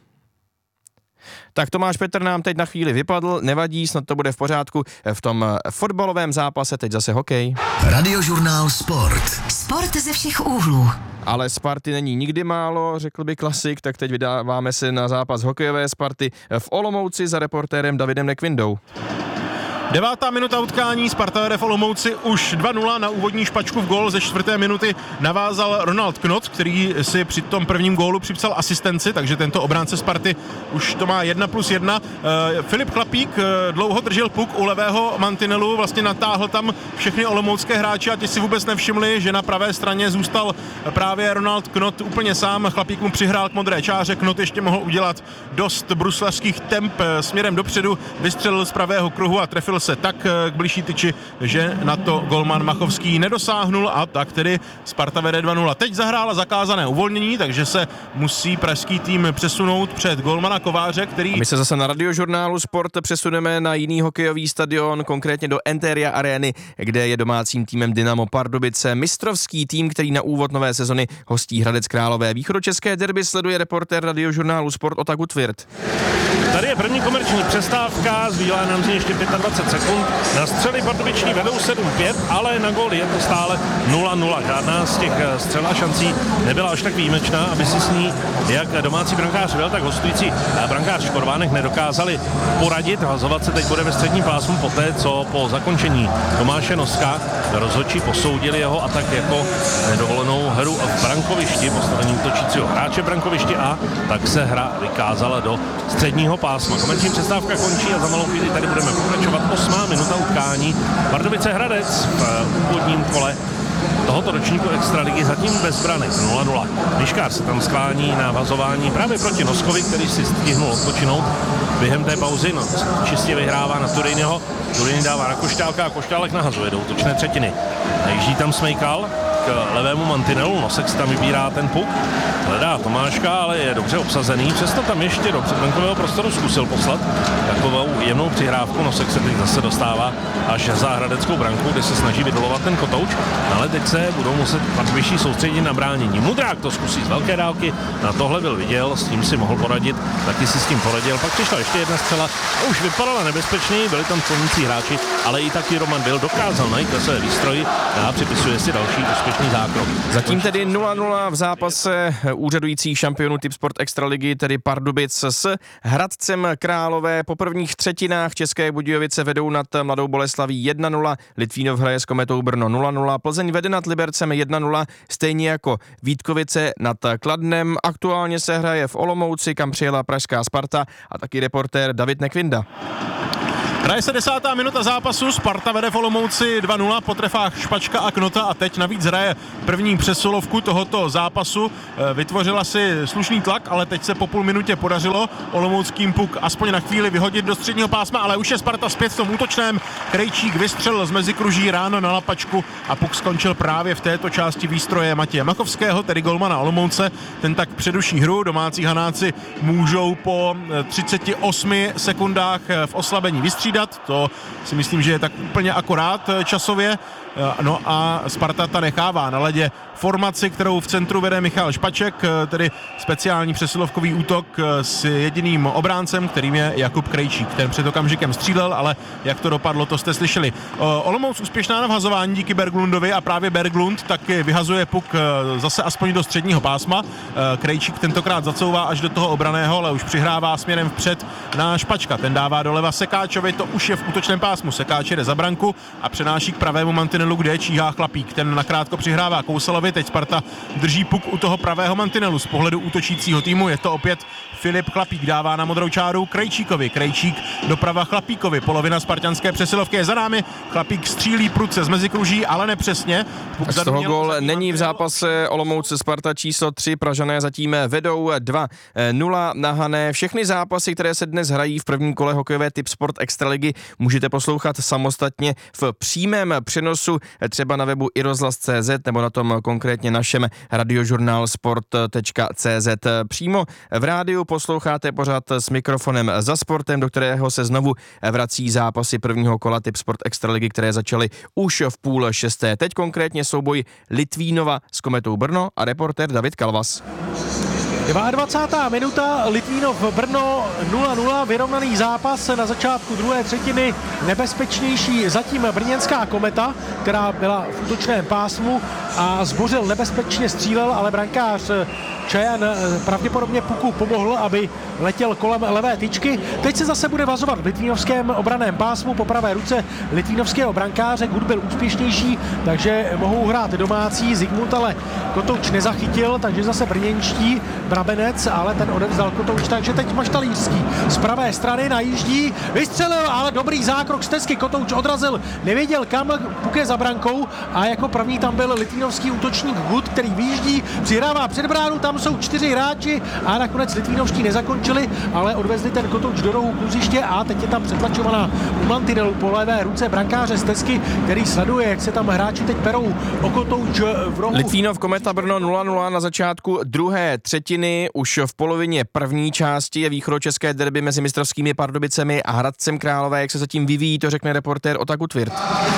Tak Tomáš Petr nám teď na chvíli vypadl, nevadí, snad to bude v pořádku. V tom fotbalovém zápase teď zase hokej. Radiožurnál Sport. Sport ze všech úhlů. Ale Sparty není nikdy málo, řekl by klasik, tak teď vydáváme se na zápas hokejové Sparty v Olomouci za reportérem Davidem Nekvindou. Devátá minuta utkání, Sparta vede v Olomouci už dva nula, na úvodní špačku v gól ze čtvrté minuty navázal Ronald Knot, který si při tom prvním gólu připsal asistenci, takže tento obránce Sparty už to má jedna plus jedna. Uh, Filip Chlapík uh, dlouho držel puk u levého mantinelu, vlastně natáhl tam všechny olomoucké hráče a ti si vůbec nevšimli, že na pravé straně zůstal právě Ronald Knot úplně sám. Chlapík mu přihrál k modré čáře, Knot ještě mohl udělat dost bruslařských temp směrem dopředu, vystřelil z pravého kruhu a trefil se tak k blížší tyči, že na to golman Machovský nedosáhnul, a tak tedy Sparta vede dva nula. Teď zahrála zakázané uvolnění, takže se musí pražský tým přesunout před golmana Kováře, který... A my se zase na radiožurnálu Sport přesuneme na jiný hokejový stadion, konkrétně do Enteria Areny, kde je domácím týmem Dynamo Pardubice mistrovský tým, který na úvod nové sezony hostí Hradec Králové. Východočeské derby sleduje reportér radiožurnálu Sport Ota Gutwirth. Tady je první komerční přestávka, zbývá nám ještě dvacet pět sekund. Na střely pardubiční vedou sedm pět, ale na gól je to stále nula nula. Žádná z těch střel a šancí nebyla až tak výjimečná, aby si s ní jak domácí brankář Vil, tak hostující brankář Škorvánek nedokázali poradit. Hlasovat se teď bude ve středním pásmu poté, co po zakončení Tomáše Noska rozhodčí posoudili jeho atak jako nedovolenou hru v brankovišti, postavení útočícího hráče v brankovišti, a tak se hra vykázala do středního pásma. Komerční přestávka končí a za malou chvíli tady budeme pokračovat. Osmá minuta utkání. Pardubice Hradec v úvodním kole tohoto ročníku extraligy zatím bez branek nula nula. Miškář se tam sklání na vazování právě proti Noskovi, který si stihnul odpočinout během té pauzy. No, čistě vyhrává na Turinho. Turin dává na Koštálka a Koštálek nahazuje do útočné třetiny. Najíždí tam Smejkal k levému mantinelu, Nosek si tam vybírá ten puk, hledá Tomáška, ale je dobře obsazený, přesto tam ještě do předbrankového prostoru zkusil poslat takovou jemnou přihrávku. Nosek se teď zase dostává až za hradeckou branku, kde se snaží vydolovat ten kotouč, ale teď se budou muset Pardubičtí soustředit na bránění. Mudrák to zkusí z velké dálky, na tohle byl viděl, s tím si mohl poradit, taky si s tím poradil, pak přišla ještě jedna střela a už vypadala nebezpečněji, byli tam plnící hráči, ale i taky Roman Byl dokázal najít své výstroj a připisuje si další úspěšný zákrok. Zatím tedy nula nula v zápase úřadující šampionů Tipsport Extraligy, tedy Pardubic s Hradcem Králové. Po prvních třetinách České Budějovice vedou nad Mladou Boleslaví jedna nula, Litvínov hraje s Kometou Brno nula nula, Plzeň vede nad Libercem jedna nula, stejně jako Vítkovice nad Kladnem. Aktuálně se hraje v Olomouci, kam přijela pražská Sparta, a taky reportér David Nekvinda. Hraje se desátá minuta zápasu, Sparta vede v Olomouci dva nula po trefách Špačka a Knota a teď navíc hraje první přesilovku tohoto zápasu. Vytvořila si slušný tlak, ale teď se po půl minutě podařilo olomouckým puk aspoň na chvíli vyhodit do středního pásma, ale už je Sparta zpět v tom útočném. Krejčík vystřelil z mezikruží ráno na lapačku a puk skončil právě v této části výstroje Matěje Machovského, tedy golmana Olomouce. Ten tak předuší hru, domácí Hanáci můžou po třiceti osmi sekundách v oslabení vystřídat. To si myslím, že je tak úplně akorát časově. No a Sparta ta nechává na ledě formaci, kterou v centru vede Michal Špaček, tedy speciální přesilovkový útok s jediným obráncem, kterým je Jakub Krejčík. Ten před okamžikem střílel, ale jak to dopadlo, to jste slyšeli. Olomouc úspěšná na vhazování díky Berglundovi a právě Berglund taky vyhazuje puk zase aspoň do středního pásma. Krejčík tentokrát zacouvá až do toho obraného, ale už přihrává směrem vpřed na Špačka. Ten dává doleva Sekáčovi, to už je v útočném pásmu. Sekáč jde za branku a přenáší k pravému mantinelu, kde číhá Chlapík. Ten nakrátko přihrává Kousalovi, teď Sparta drží puk u toho pravého mantinelu. Z pohledu útočícího týmu je to opět Filip Chlapík, dává na modrou čáru Krejčíkovi. Krejčík doprava Chlapíkovi. Polovina spartanské přesilovky je za námi. Chlapík střílí prudce z mezikruží, ale nepřesně. Tak z toho gól není v zápase Olomouc Sparta číslo tři. Pražané zatím vedou dva nula na Hané. Všechny zápasy, které se dnes hrají v prvním kole hokejové Tipsport Extraligy, můžete poslouchat samostatně v přímém přenosu, třeba na webu i rozhlas tečka cé zet nebo na tom konkrétně našem radiožurnálsport tečka cé zet. Přímo v rádiu posloucháte pořád s mikrofonem Za sportem, do kterého se znovu vrací zápasy prvního kola Tipsport Extraligy, které začaly už v půl šesté. Teď konkrétně souboj Litvínova s Kometou Brno a reportér David Kalvas. dvacátá druhá minuta, Litvínov Brno nula nula, vyrovnaný zápas na začátku druhé třetiny, nebezpečnější zatím brněnská Kometa, která byla v útočném pásmu a Zbořil nebezpečně střílel, ale brankář Čajan pravděpodobně puku pomohl, aby letěl kolem levé tyčky. Teď se zase bude vazovat v litvínovském obraném pásmu po pravé ruce litvínovského brankáře. Gud byl úspěšnější, takže mohou hrát domácí. Zigmund ale Kotouč nezachytil, takže zase brněnští. Brabenec, ale ten odevzdal Kotouč, takže teď Maštalířský z pravé strany najíždí, vystřelil, ale dobrý zákrok z Tesky. Kotouč odrazil, nevěděl kam, puk je za brankou a jako první tam byl litvínovský útočník Gud, který vyjíždí, přihrává před bránu, tam jsou čtyři hráči a nakonec litvínovští nezakončili, ale odvezli ten Kotouč do rohu kluziště a teď je tam přetlačovaná u mantinelu po levé ruce brankáře z Tesky, který sleduje, jak se tam hráči teď perou o Kotouč v rohu. Litvínov Kometa Brno nula nula na začátku druhé třetiny. Už v polovině první části je východočeské derby mezi mistrovskými Pardubicemi a Hradcem Králové. Jak se zatím vyvíjí, to řekne reportér Otaku Tvirt.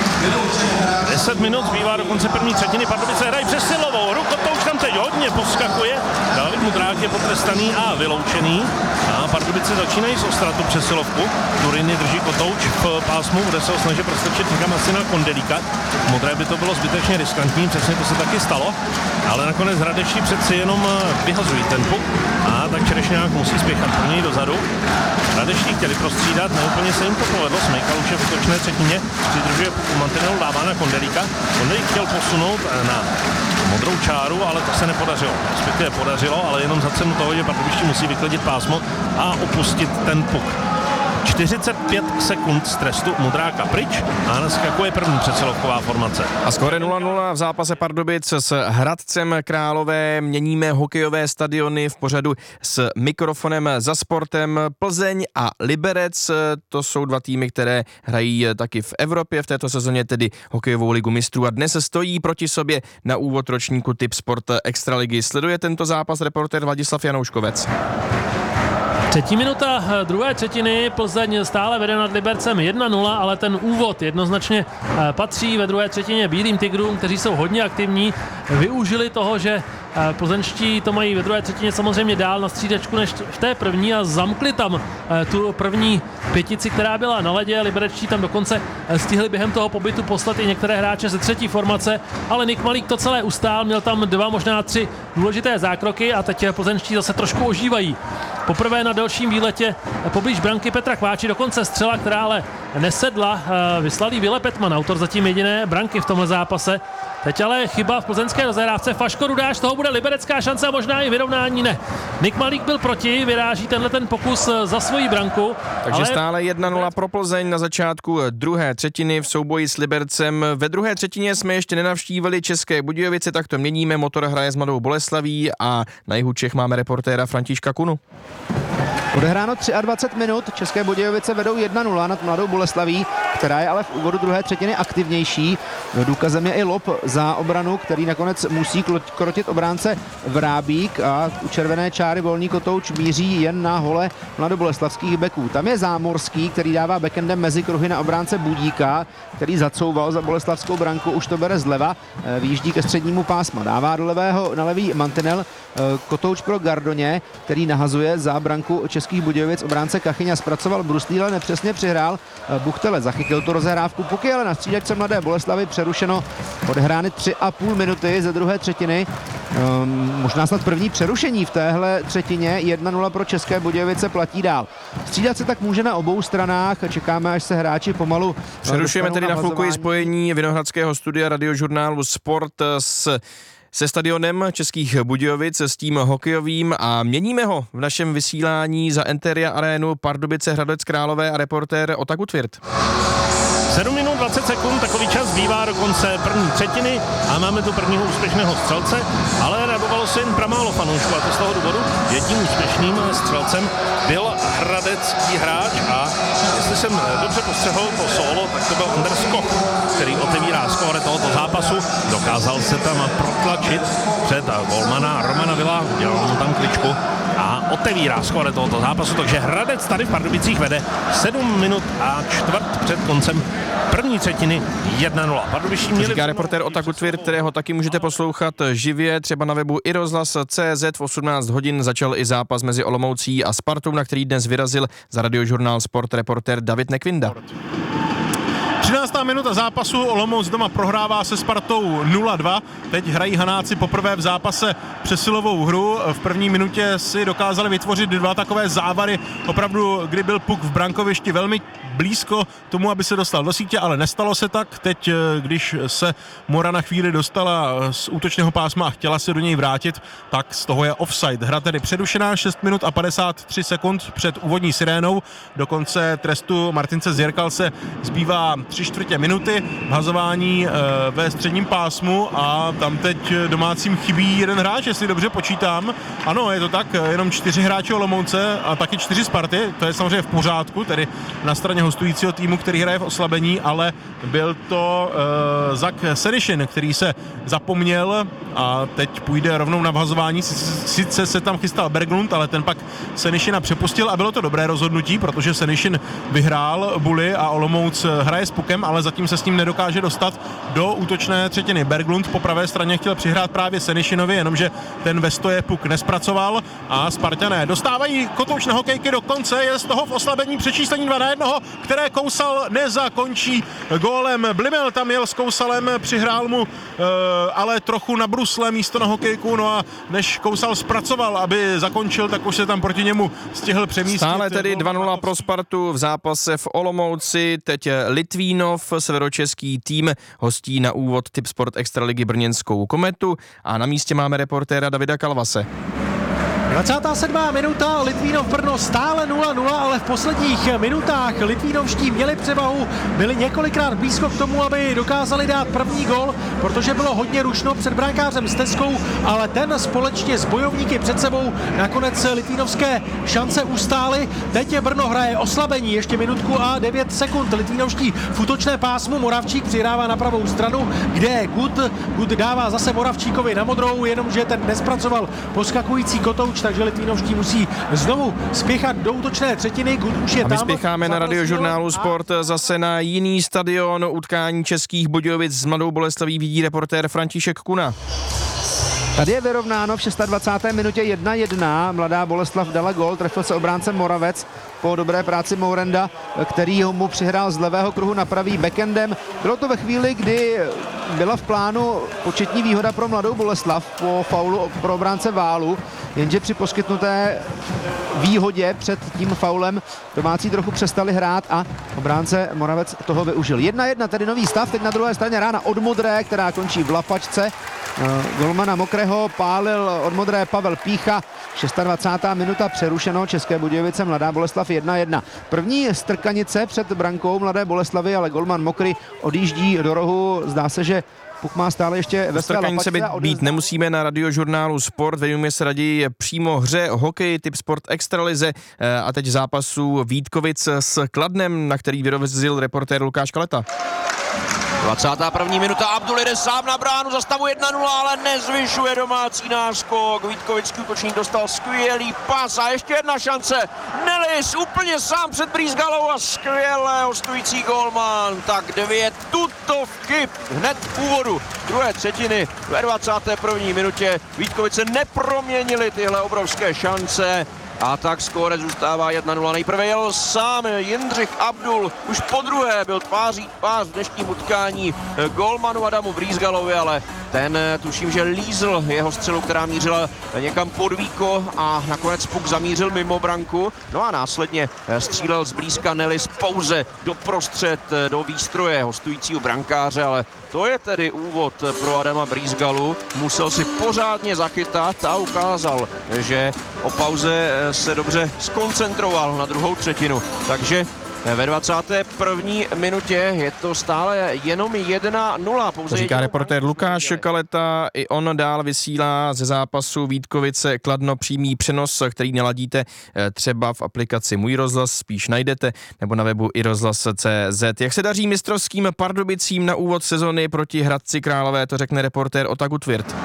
deset minut zbývá do konce první třetiny. Pardubice hrají přesilovou hru. Kotouč tam teď hodně poskakuje. David Mudrák je potrestaný a vyloučený. A Pardubice začínají z ostratu přesilovku. Turiny drží Kotouč v pásmu, bude se ho snažit prostrčit někam asi na Kondelíka. Modré by to bylo zbytečně riskantní, přesně to se taky stalo. Ale nakonec hradečtí přeci jenom vyhazují ten puk a tak Čerešňák musí spěchat pro něj dozadu. Hradečtí chtěli prostřídat, neúplně se jim to povedlo. Smejkal už je v útočné třetině, přidržuje puk u mantinelu, dává na Kondelíka. Kondelík chtěl posunout na modrou čáru, ale to se nepodařilo. Respektive podařilo, ale jenom za cenu toho, že Pardubičtí musí vyklidit pásmo a opustit ten puk. čtyřicet pět sekund z trestu Modráka pryč a naskakuje první přesilovková formace. A skóre nula nula v zápase Pardubic s Hradcem Králové. Měníme hokejové stadiony v pořadu s mikrofonem za sportem. Plzeň a Liberec, to jsou dva týmy, které hrají taky v Evropě v této sezóně, tedy hokejovou ligu mistrů, a dnes stojí proti sobě na úvod ročníku Tip Sport Extraligy. Sleduje tento zápas reportér Vladislav Janouškovec. Třetí minuta druhé třetiny, Plzeň stále vede nad Libercem jedna nula, ale ten úvod jednoznačně patří ve druhé třetině Bílým Tigrům, kteří jsou hodně aktivní. Využili toho, že plzeňští to mají ve druhé třetině samozřejmě dál na střídačku než v té první a zamkli tam tu první pětici, která byla na ledě. Liberečtí tam dokonce stihli během toho pobytu poslat i některé hráče ze třetí formace, ale Nik Malík to celé ustál, měl tam dva, možná tři důležité zákroky a teď plzeňští zase trošku ožívají. Poprvé na delším výletě poblíž branky Petra Kváči, dokonce střela, která ale nesedla, vyslalý Vile Petman, autor zatím jediné branky v tomhle zápase. Teď ale chyba v plzeňské rozehrávce, Faško Rudáš, toho bude liberecká šance a možná i vyrovnání, ne. Nik Malík byl proti, vyráží tenhle ten pokus za svoji branku. Takže ale... stále jedna nula pro Plzeň na začátku druhé třetiny v souboji s Libercem. Ve druhé třetině jsme ještě nenavštívili České Budějovice, tak to měníme, Motor hraje s Mladou Boleslaví a na jihu Čech máme reportéra Františka Kunu. Odehráno dvacet tři minut, České Budějovice vedou jedna nula nad Mladou Boleslaví, která je ale v úvodu druhé třetiny aktivnější. Důkazem je i lob za obranu, který nakonec musí krotit obránce Vrábík a u červené čáry volný kotouč míří jen na hole mladoboleslavských beků. Tam je Zámorský, který dává backendem mezi kruhy na obránce Budíka, který zacouval za boleslavskou branku, už to bere zleva, výjíždí ke střednímu pásma, dává do levého, na levý mantinel kotouč pro Gardoně, který nahazuje za branku Českých Budějovic, obránce Kachyňa zpracoval bruslí, ale nepřesně přihrál. Buchtele zachytil tu rozehrávku, puky ale na střídačce Mladé Boleslavy přerušeno, odehrány tři a půl minuty ze druhé třetiny. Um, možná snad první přerušení v téhle třetině, jedna nula pro České Budějovice platí dál. Střídat se tak může na obou stranách, čekáme, až se hráči pomalu přerušujeme tedy na chvilku i spojení Vinohradského studia Radiožurnálu Sport s se stadionem Českých Budějovic, s tím hokejovým, a měníme ho v našem vysílání za Enteria Arénu Pardubice Hradec Králové a reportér Ota Gutwirth. sedm minut dvacet sekund, takový čas zbývá do konce první třetiny a máme tu prvního úspěšného střelce, ale radovalo se jen pramálo fanoušků a to z toho důvodu jedním úspěšným střelcem byl hradecký hráč a jestli jsem dobře postřehl to solo, tak to byl Anders Koch, který otevírá skóre tohoto zápasu, dokázal se tam protlačit před golmana Romana Vila, dělal mu tam kličku a otevírá skóre tohoto zápasu, takže Hradec tady v Pardubicích vede sedm minut a čtvrt před koncem první třetiny jedna nula. Pardubičtí měli... Říká reportér Ota Gutwirth, kterého taky můžete poslouchat živě, třeba na webu i rozhlas tečka cé zet. V osmnáct hodin začal i zápas mezi Olomoucí a Spartou, na který dnes vyrazil za Radiožurnál Sport reportér David Nekvinda. třináctá minuta zápasu, Olomouc doma prohrává se Spartou nula dva. Teď hrají Hanáci poprvé v zápase přesilovou hru. V první minutě si dokázali vytvořit dva takové závary, opravdu, kdy byl puk v brankovišti velmi blízko tomu, aby se dostal do sítě, ale nestalo se tak. Teď, když se Mora na chvíli dostala z útočného pásma a chtěla se do něj vrátit, tak z toho je offside. Hra tedy přerušená, šest minut a padesát tři sekund před úvodní sirénou. Do konce trestu Martince Zjerkalce zbývá tři čtvrtě minuty, vhazování e, ve středním pásmu a tam teď domácím chybí jeden hráč, jestli dobře počítám. Ano, je to tak, jenom čtyři hráči Olomouce a taky čtyři Sparty, to je samozřejmě v pořádku, tedy na straně hostujícího týmu, který hraje v oslabení, ale byl to e, Zak Senišin, který se zapomněl a teď půjde rovnou na vhazování. Sice se tam chystal Berglund, ale ten pak Senišina přepustil a bylo to dobré rozhodnutí, protože Senišin vyhrál Bully a Olomouc hraje s pukem, ale zatím se s ním nedokáže dostat do útočné třetiny. Berglund po pravé straně chtěl přihrát právě Senišinovi, jenomže ten ve stoje puk nespracoval a Spartané dostávají kotouč na hokejky do konce, je z toho v oslabení přečíslení dva na jednoho, které Kousal nezakončí gólem. Blimel tam jel s Kousalem, přihrál mu e, ale trochu na brusle místo na hokejku, no a než Kousal zpracoval, aby zakončil, tak už se tam proti němu stihl přemístit. Stále tedy dva nula pro Spartu v zápase v Olomouci, teď Litvínov, severočeský tým, hostí na úvod Tip Sport Extraligy brněnskou Kometu a na místě máme reportéra Davida Kalvase. dvacátá sedmá minuta, Litvínov Brno stále nula nula, ale v posledních minutách Litvínovští měli převahu, byli několikrát blízko k tomu, aby dokázali dát první gol, protože bylo hodně rušno před brankářem Steskou, ale ten společně s bojovníky před sebou nakonec litvínovské šance ustály. Teď je Brno hraje oslabení, ještě minutku a devět sekund. Litvínovští v útočné pásmu, Moravčík přihrává na pravou stranu, kde je Gut. Gut dává zase Moravčíkovi na modrou, jenomže ten nespracoval poskakující Kotouč, takže Litvínovští musí znovu spěchat do útočné třetiny. Gut už je a my tam. spěcháme na Radiožurnálu Sport zase na jiný stadion. Utkání Českých Budějovic s Mladou Boleslaví vidí reportér František Kuna. Tady je vyrovnáno v dvacáté šesté minutě jedna jedna. Mladá Boleslav dala gol, trefil se obránce Moravec po dobré práci Mourenda, který mu přihrál z levého kruhu na pravý backendem. Bylo to ve chvíli, kdy byla v plánu početní výhoda pro Mladou Boleslav po faulu pro obránce Válu, jenže při poskytnuté výhodě před tím faulem domácí trochu přestali hrát a obránce Moravec toho využil. jedna jedna, tedy nový stav, teď na druhé straně rána od Modré, která končí v lapačce. Golmana Mokrého pálil od Modré Pavel Pícha. dvacátá šestá minuta přerušeno, České Budějovice Mladá Boleslav jedna jedna. První strkanice před brankou Mladé Boleslavy, ale golman Mokry odjíždí do rohu. Zdá se, že puk má stále ještě ve své lapačce. Být, být nemusíme na Radiožurnálu Sport, věnujeme se raději přímo hře hokej, typ Sport Extralize a teď zápasu Vítkovic s Kladnem, na který vyrazil reportér Lukáš Kaleta. dvacátá první minuta, Abdul jde sám na bránu za stavu jedna nula, ale nezvyšuje domácí náskok. Vítkovický útočník dostal skvělý pas a ještě jedna šance. Nelis úplně sám před Brýsgalou a skvěle hostující golman. Tak dvě tutovky hned v úvodu druhé třetiny. Ve dvacáté první minutě Vítkovice neproměnili tyhle obrovské šance. A tak skóre zůstává jedna nula. Nejprve jel sám Jindřich Abdul, už po druhé byl tváří tvář v dnešním utkání golmanu Adamu Brýsgalovi, ale ten tuším, že lízl jeho střelu, která mířila někam pod víko a nakonec puk zamířil mimo branku. No a následně střílel zblízka Nelis pouze doprostřed do výstroje hostujícího brankáře, ale to je tedy úvod pro Adama Brýsgalu. Musel si pořádně zachytat a ukázal, že o pauze se dobře skoncentroval na druhou třetinu. Takže ve dvacáté první minutě je to stále jenom jedna nula. To říká reportér Lukáš Kaleta, i on dál vysílá ze zápasu Vítkovice Kladno přímý přenos, který naladíte třeba v aplikaci Můj rozhlas, spíš najdete, nebo na webu i rozhlas tečka cé zet. Jak se daří mistrovským Pardubicím na úvod sezony proti Hradci Králové, to řekne reportér Ota Gutwirth.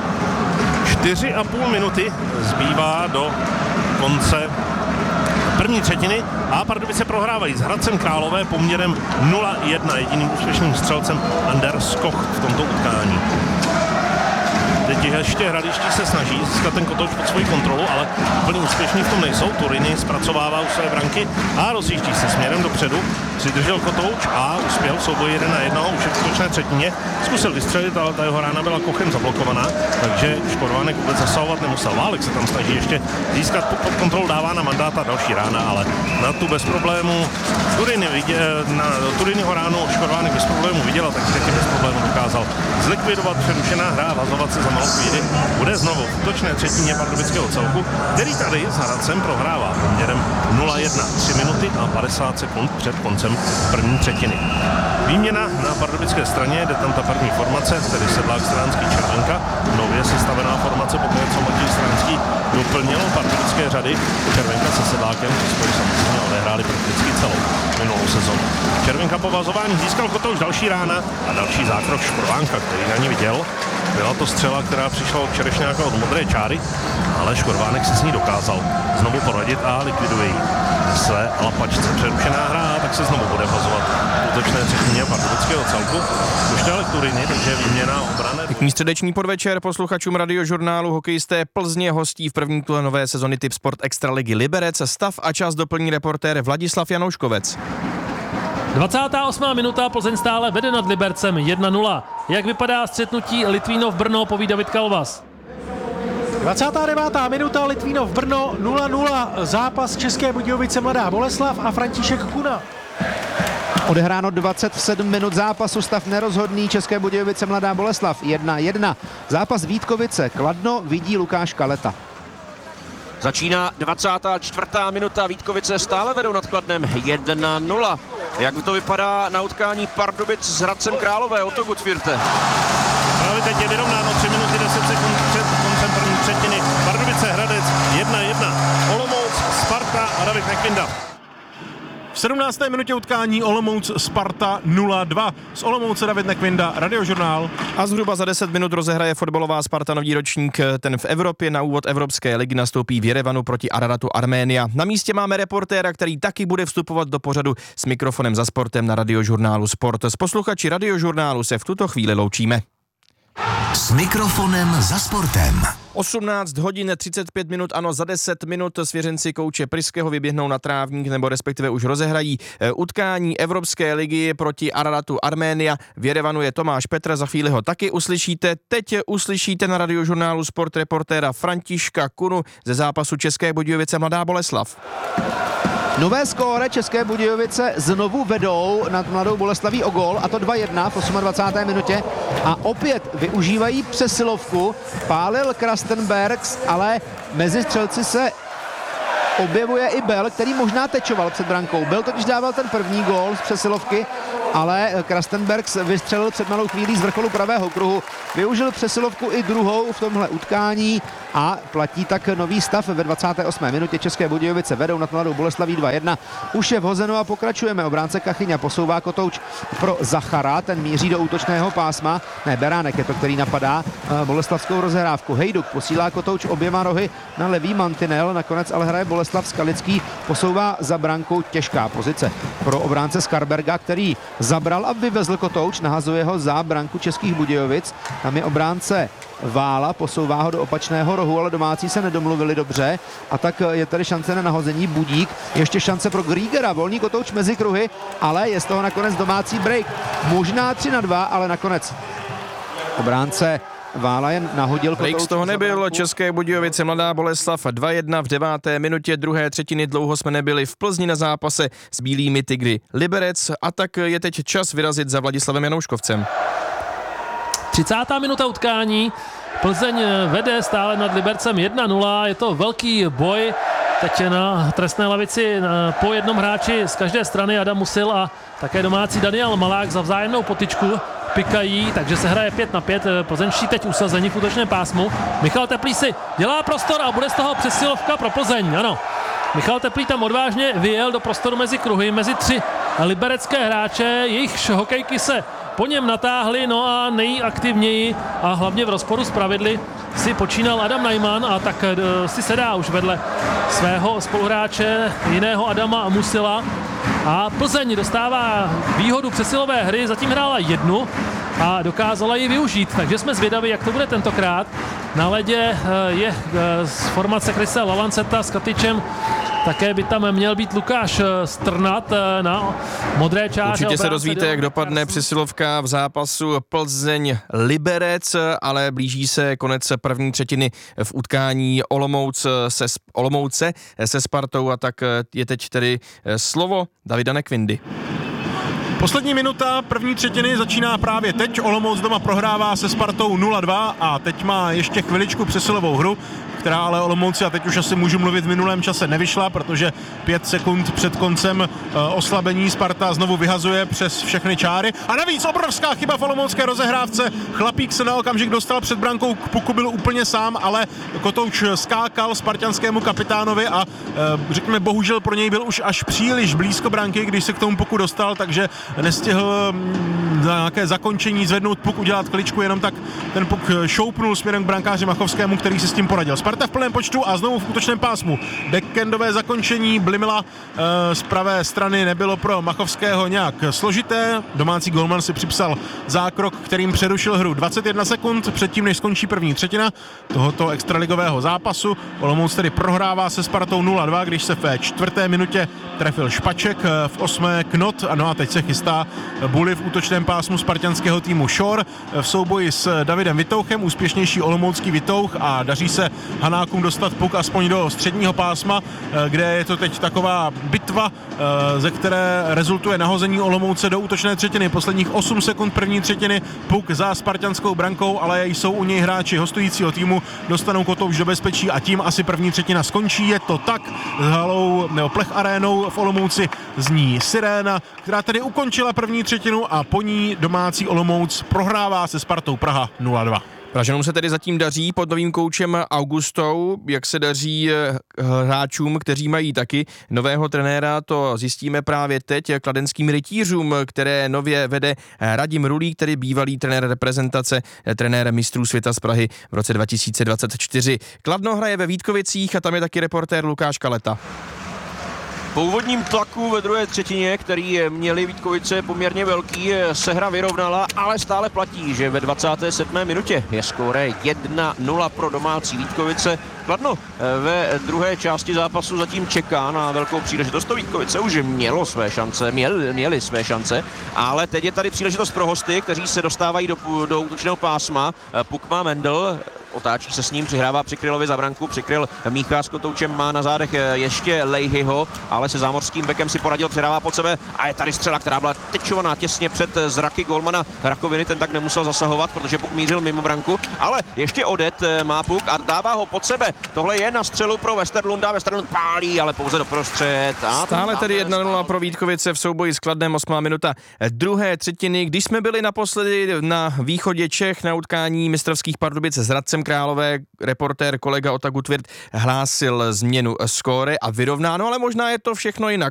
Čtyři a půl minuty zbývá do konce první třetiny a Pardubice prohrávají s Hradcem Králové poměrem nula jedna. Jediným úspěšným střelcem Anders Koch v tomto utkání. Teď ještě Hradiští se snaží získat ten Kotouč pod svoji kontrolu, ale úplně úspěšní v tom nejsou. Turiny zpracovává u své branky a rozjíždí se směrem dopředu. Přidržel Kotouč a uspěl v souboji jedna na jednoho už v útočné třetině. Zkusil vystřelit, ale ta jeho rána byla Kochem zablokovaná, takže Škorvánek vůbec zasahovat nemusel. Válek se tam snaží ještě získat pod kontrolu, dává na mandáta další rána, ale na tu bez problému Turiny viděl, na Turinyho ránu Škorvánek bez problému viděl a taky taky bez problému dokázal zlikvidovat přerušená hra a vazovat se za malou chvíli. Bude znovu v útočné třetině pardubického celku, který tady s Hradcem prohrává poměrem nula jedna. tři minuty a padesát sekund před koncem první třetiny. Výměna na pardubické straně, jde tam ta první formace, tedy Sedlák, Stránský, Červenka. Nově sestavená formace, poté co Matěj Stránský doplnil pardubické řady. Červenka se Sedlákem spolu samozřejmě odehráli prakticky celou minulou sezonu. Červenka po vazování získal Kotouč další rána a další zákrok Škorvánka, který na ní viděl. Byla to střela, která přišla od Čerešňáka od modré čáry, ale Škorvánek si s ní dokázal znovu poradit a likviduje ji. Své lapačce přerušená hra, tak se znovu bude vazovat v útočné třetině pardubického celku. Už dále Turiny, takže výměna obrany. Pěkný středeční podvečer posluchačům Radiožurnálu. Hokejisté Plzně hostí v první kole nové sezony typ Sport Extraligy Liberec. Stav a čas doplní reportér Vladislav Janouškovec. dvacátá osmá minuta, Plzeň stále vede nad Libercem jedna nula. Jak vypadá střetnutí Litvínov Brno, poví David Kalvas. dvacátá devátá minuta, Litvínov Brno nula nula. Zápas České Budějovice Mladá Boleslav a František Kuna. Odehráno dvacet sedm minut zápasu, stav nerozhodný, České Budějovice Mladá Boleslav jedna jedna. Zápas Vítkovice Kladno vidí Lukáš Kaleta. Začíná dvacátá čtvrtá minuta, Vítkovice stále vedou nad Kladnem jedna nula. Jak to vypadá na utkání Pardubic s Hradcem Králové? Otto Gutwirte. Právě teď je vyrovnáno tři minuty deset sekund před koncem první třetiny. Pardubice Hradec jedna jedna. Olomouc, Sparta a David Nekvinda. V sedmnácté minutě utkání Olomouc Sparta nula dva. Z Olomouce David Nekvinda, Radiožurnál. A zhruba za deset minut rozehraje fotbalová Sparta nový ročník. Ten v Evropě na úvod Evropské ligy nastoupí v Jerevanu proti Araratu Arménia. Na místě máme reportéra, který taky bude vstupovat do pořadu s mikrofonem za sportem na Radiožurnálu Sport. S posluchači Radiožurnálu se v tuto chvíli loučíme. S mikrofonem za sportem. osmnáct hodin třicet pět minut, ano, za deset minut svěřenci kouče Pryského vyběhnou na trávník, nebo respektive už rozehrají utkání Evropské ligy proti Araratu Arménia. V Jerevanu je Tomáš Petr, za chvíli ho taky uslyšíte. Teď uslyšíte na Radiožurnálu Sport reportéra Františka Kunu ze zápasu České Budějovice Mladá Boleslav. Nové skóre České Budějovice znovu vedou nad Mladou Boleslaví o gól, a to dva jedna v dvacáté osmé minutě, a opět využívají přesilovku. Pálil Krastenbergs, ale mezi střelci se objevuje i Bell, který možná tečoval před brankou. Bell totiž dával ten první gól z přesilovky, ale Krastenbergs vystřelil před malou chvílí z vrcholu pravého kruhu. Využil přesilovku i druhou v tomhle utkání a platí tak nový stav. Ve dvacáté osmé minutě České Budějovice vedou nad Mladou Boleslaví dva jedna. Už je vhozeno a pokračujeme. Obránce Kachyňa posouvá kotouč pro Zachara, ten míří do útočného pásma. Ne, Beránek je to, který napadá boleslavskou rozehrávku. Hejduk posílá kotouč oběma rohy na levý mantinel, nakonec ale hraje Boleslav. Skalický posouvá za brankou, těžká pozice pro obránce Skarberga, který zabral a vyvezl kotouč, nahazuje ho za branku Českých Budějovic. Tam je obránce Vála, posouvá ho do opačného rohu, ale domácí se nedomluvili dobře, a tak je tady šance na nahození. Budík, ještě šance pro Griegera, volný kotouč mezi kruhy, ale je z toho nakonec domácí break. Možná tři na dva, ale nakonec obránce Vála jen nahodil kotouč. Break z toho nebyl. České Budějovice Mladá Boleslav dva jedna v deváté minutě druhé třetiny. Dlouho jsme nebyli v Plzni na zápase s bílými tygry Liberec, a tak je teď čas vyrazit za Vladislavem Janouškovcem. třicátá minuta utkání. Plzeň vede stále nad Libercem jedna nula. Je to velký boj. Teď na trestné lavici po jednom hráči z každé strany Adam Musil a také domácí Daniel Malák za vzájemnou potyčku pikají, takže se hraje pět na pět. Plzeňští teď usazení v útočném pásmu. Michal Teplý si dělá prostor a bude z toho přesilovka pro Plzeň. Ano. Michal Teplý tam odvážně vyjel do prostoru mezi kruhy, mezi tři liberecké hráče, jejich hokejky se po něm natáhli, no a nejaktivněji a hlavně v rozporu s pravidly si počínal Adam Najman, a tak si sedá už vedle svého spoluhráče, jiného Adama Musila, a Plzeň dostává výhodu přesilové hry, zatím hrála jednu a dokázala ji využít, takže jsme zvědaví, jak to bude tentokrát. Na ledě je z formace Chrise Lalanceta s Katyčem, také by tam měl být Lukáš Strnat na modré čáře. Určitě se dozvíte, jak dopadne přesilovka v zápasu Plzeň-Liberec, ale blíží se konec první třetiny v utkání Olomouc se, Olomouce se Spartou, a tak je teď tedy slovo Davida Nekvindy. Poslední minuta první třetiny začíná právě teď. Olomouc doma prohrává se Spartou nula dva a teď má ještě chviličku přesilovou hru, která ale Olomouci, a teď už asi můžu mluvit v minulém čase, nevyšla, protože pět sekund před koncem oslabení Sparta znovu vyhazuje přes všechny čáry. A navíc obrovská chyba v olomoucké rozehrávce. Chlapík se na okamžik dostal před brankou, k puku byl úplně sám, ale kotouč skákal spartanskému kapitánovi a řekněme, bohužel pro něj byl už až příliš blízko branky, když se k tomu puku dostal, takže nestihl na nějaké zakončení zvednout puk, udělat kličku, jenom tak ten puk šoupnul směrem k brankáři Machovskému, který si s tím poradil. Sparta v plném počtu a znovu v útočném pásmu. Backendové zakončení Blimila e, z pravé strany nebylo pro Machovského nějak složité. Domácí golman si připsal zákrok, kterým přerušil hru dvacet jedna sekund předtím, než skončí první třetina tohoto extraligového zápasu. Olomouc tedy prohrává se Spartou nula dva, když se ve čtvrté minutě trefil Špaček, v osmé Knot, no a teď se chystá Bully v útočném pásmu spartanského týmu Shore v souboji s Davidem Vitouchem, úspěšnější olomoucký Vitouch, a daří se Hanákům dostat puk aspoň do středního pásma, kde je to teď taková bitva, ze které rezultuje nahození Olomouce do útočné třetiny. Posledních osm sekund první třetiny, puk za spartanskou brankou, ale jsou u něj hráči hostujícího týmu, dostanou kotouč do bezpečí a tím asi první třetina skončí. Je to tak, s halou nebo Plech arénou v Olomouci zní siréna, která tedy ukončila první třetinu a po ní domácí Olomouc prohrává se Spartou Praha nula dva. Pražanům se tedy zatím daří pod novým koučem Augustou, jak se daří hráčům, kteří mají taky nového trenéra, to zjistíme právě teď, kladenským rytířům, které nově vede Radim Rulík, který bývalý trenér reprezentace, trenér mistrů světa z Prahy v roce dva tisíce dvacet čtyři. Kladno hraje ve Vítkovicích a tam je taky reportér Lukáš Kaleta. Po úvodním tlaku ve druhé třetině, který měli Vítkovice poměrně velký, se hra vyrovnala, ale stále platí, že ve dvacáté sedmé minutě je skóre jedna nula pro domácí Vítkovice. Kladno ve druhé části zápasu zatím čeká na velkou příležitost. To Vítkovice už mělo své šance, měli, měli své šance, ale teď je tady příležitost pro hosty, kteří se dostávají do, do útočného pásma. Puk má Mendl, otáčí se s ním, přihrává Přikrylovi za branku, Přikryl míchá s kotoučem, má na zádech ještě Lejhyho, ale se zámořským bekem si poradil, přihrává pod sebe a je tady střela, která byla tečovaná těsně před zraky golmana Rakoviny, ten tak nemusel zasahovat, protože puk mířil mimo branku, ale ještě odet má puk a dává ho pod sebe. Tohle je na střelu pro Westerlunda, Westerlund pálí, ale pouze doprostřed. A stále tedy jedna nula pro Vítkovice v souboji s Kladnem, osmá minuta druhé třetiny. Když jsme byli naposledy na východě Čech na utkání mistrovských Pardubic s Hradcem Králové, reportér kolega Ota Gutwirth hlásil změnu skóre a vyrovnáno, ale možná je to všechno jinak.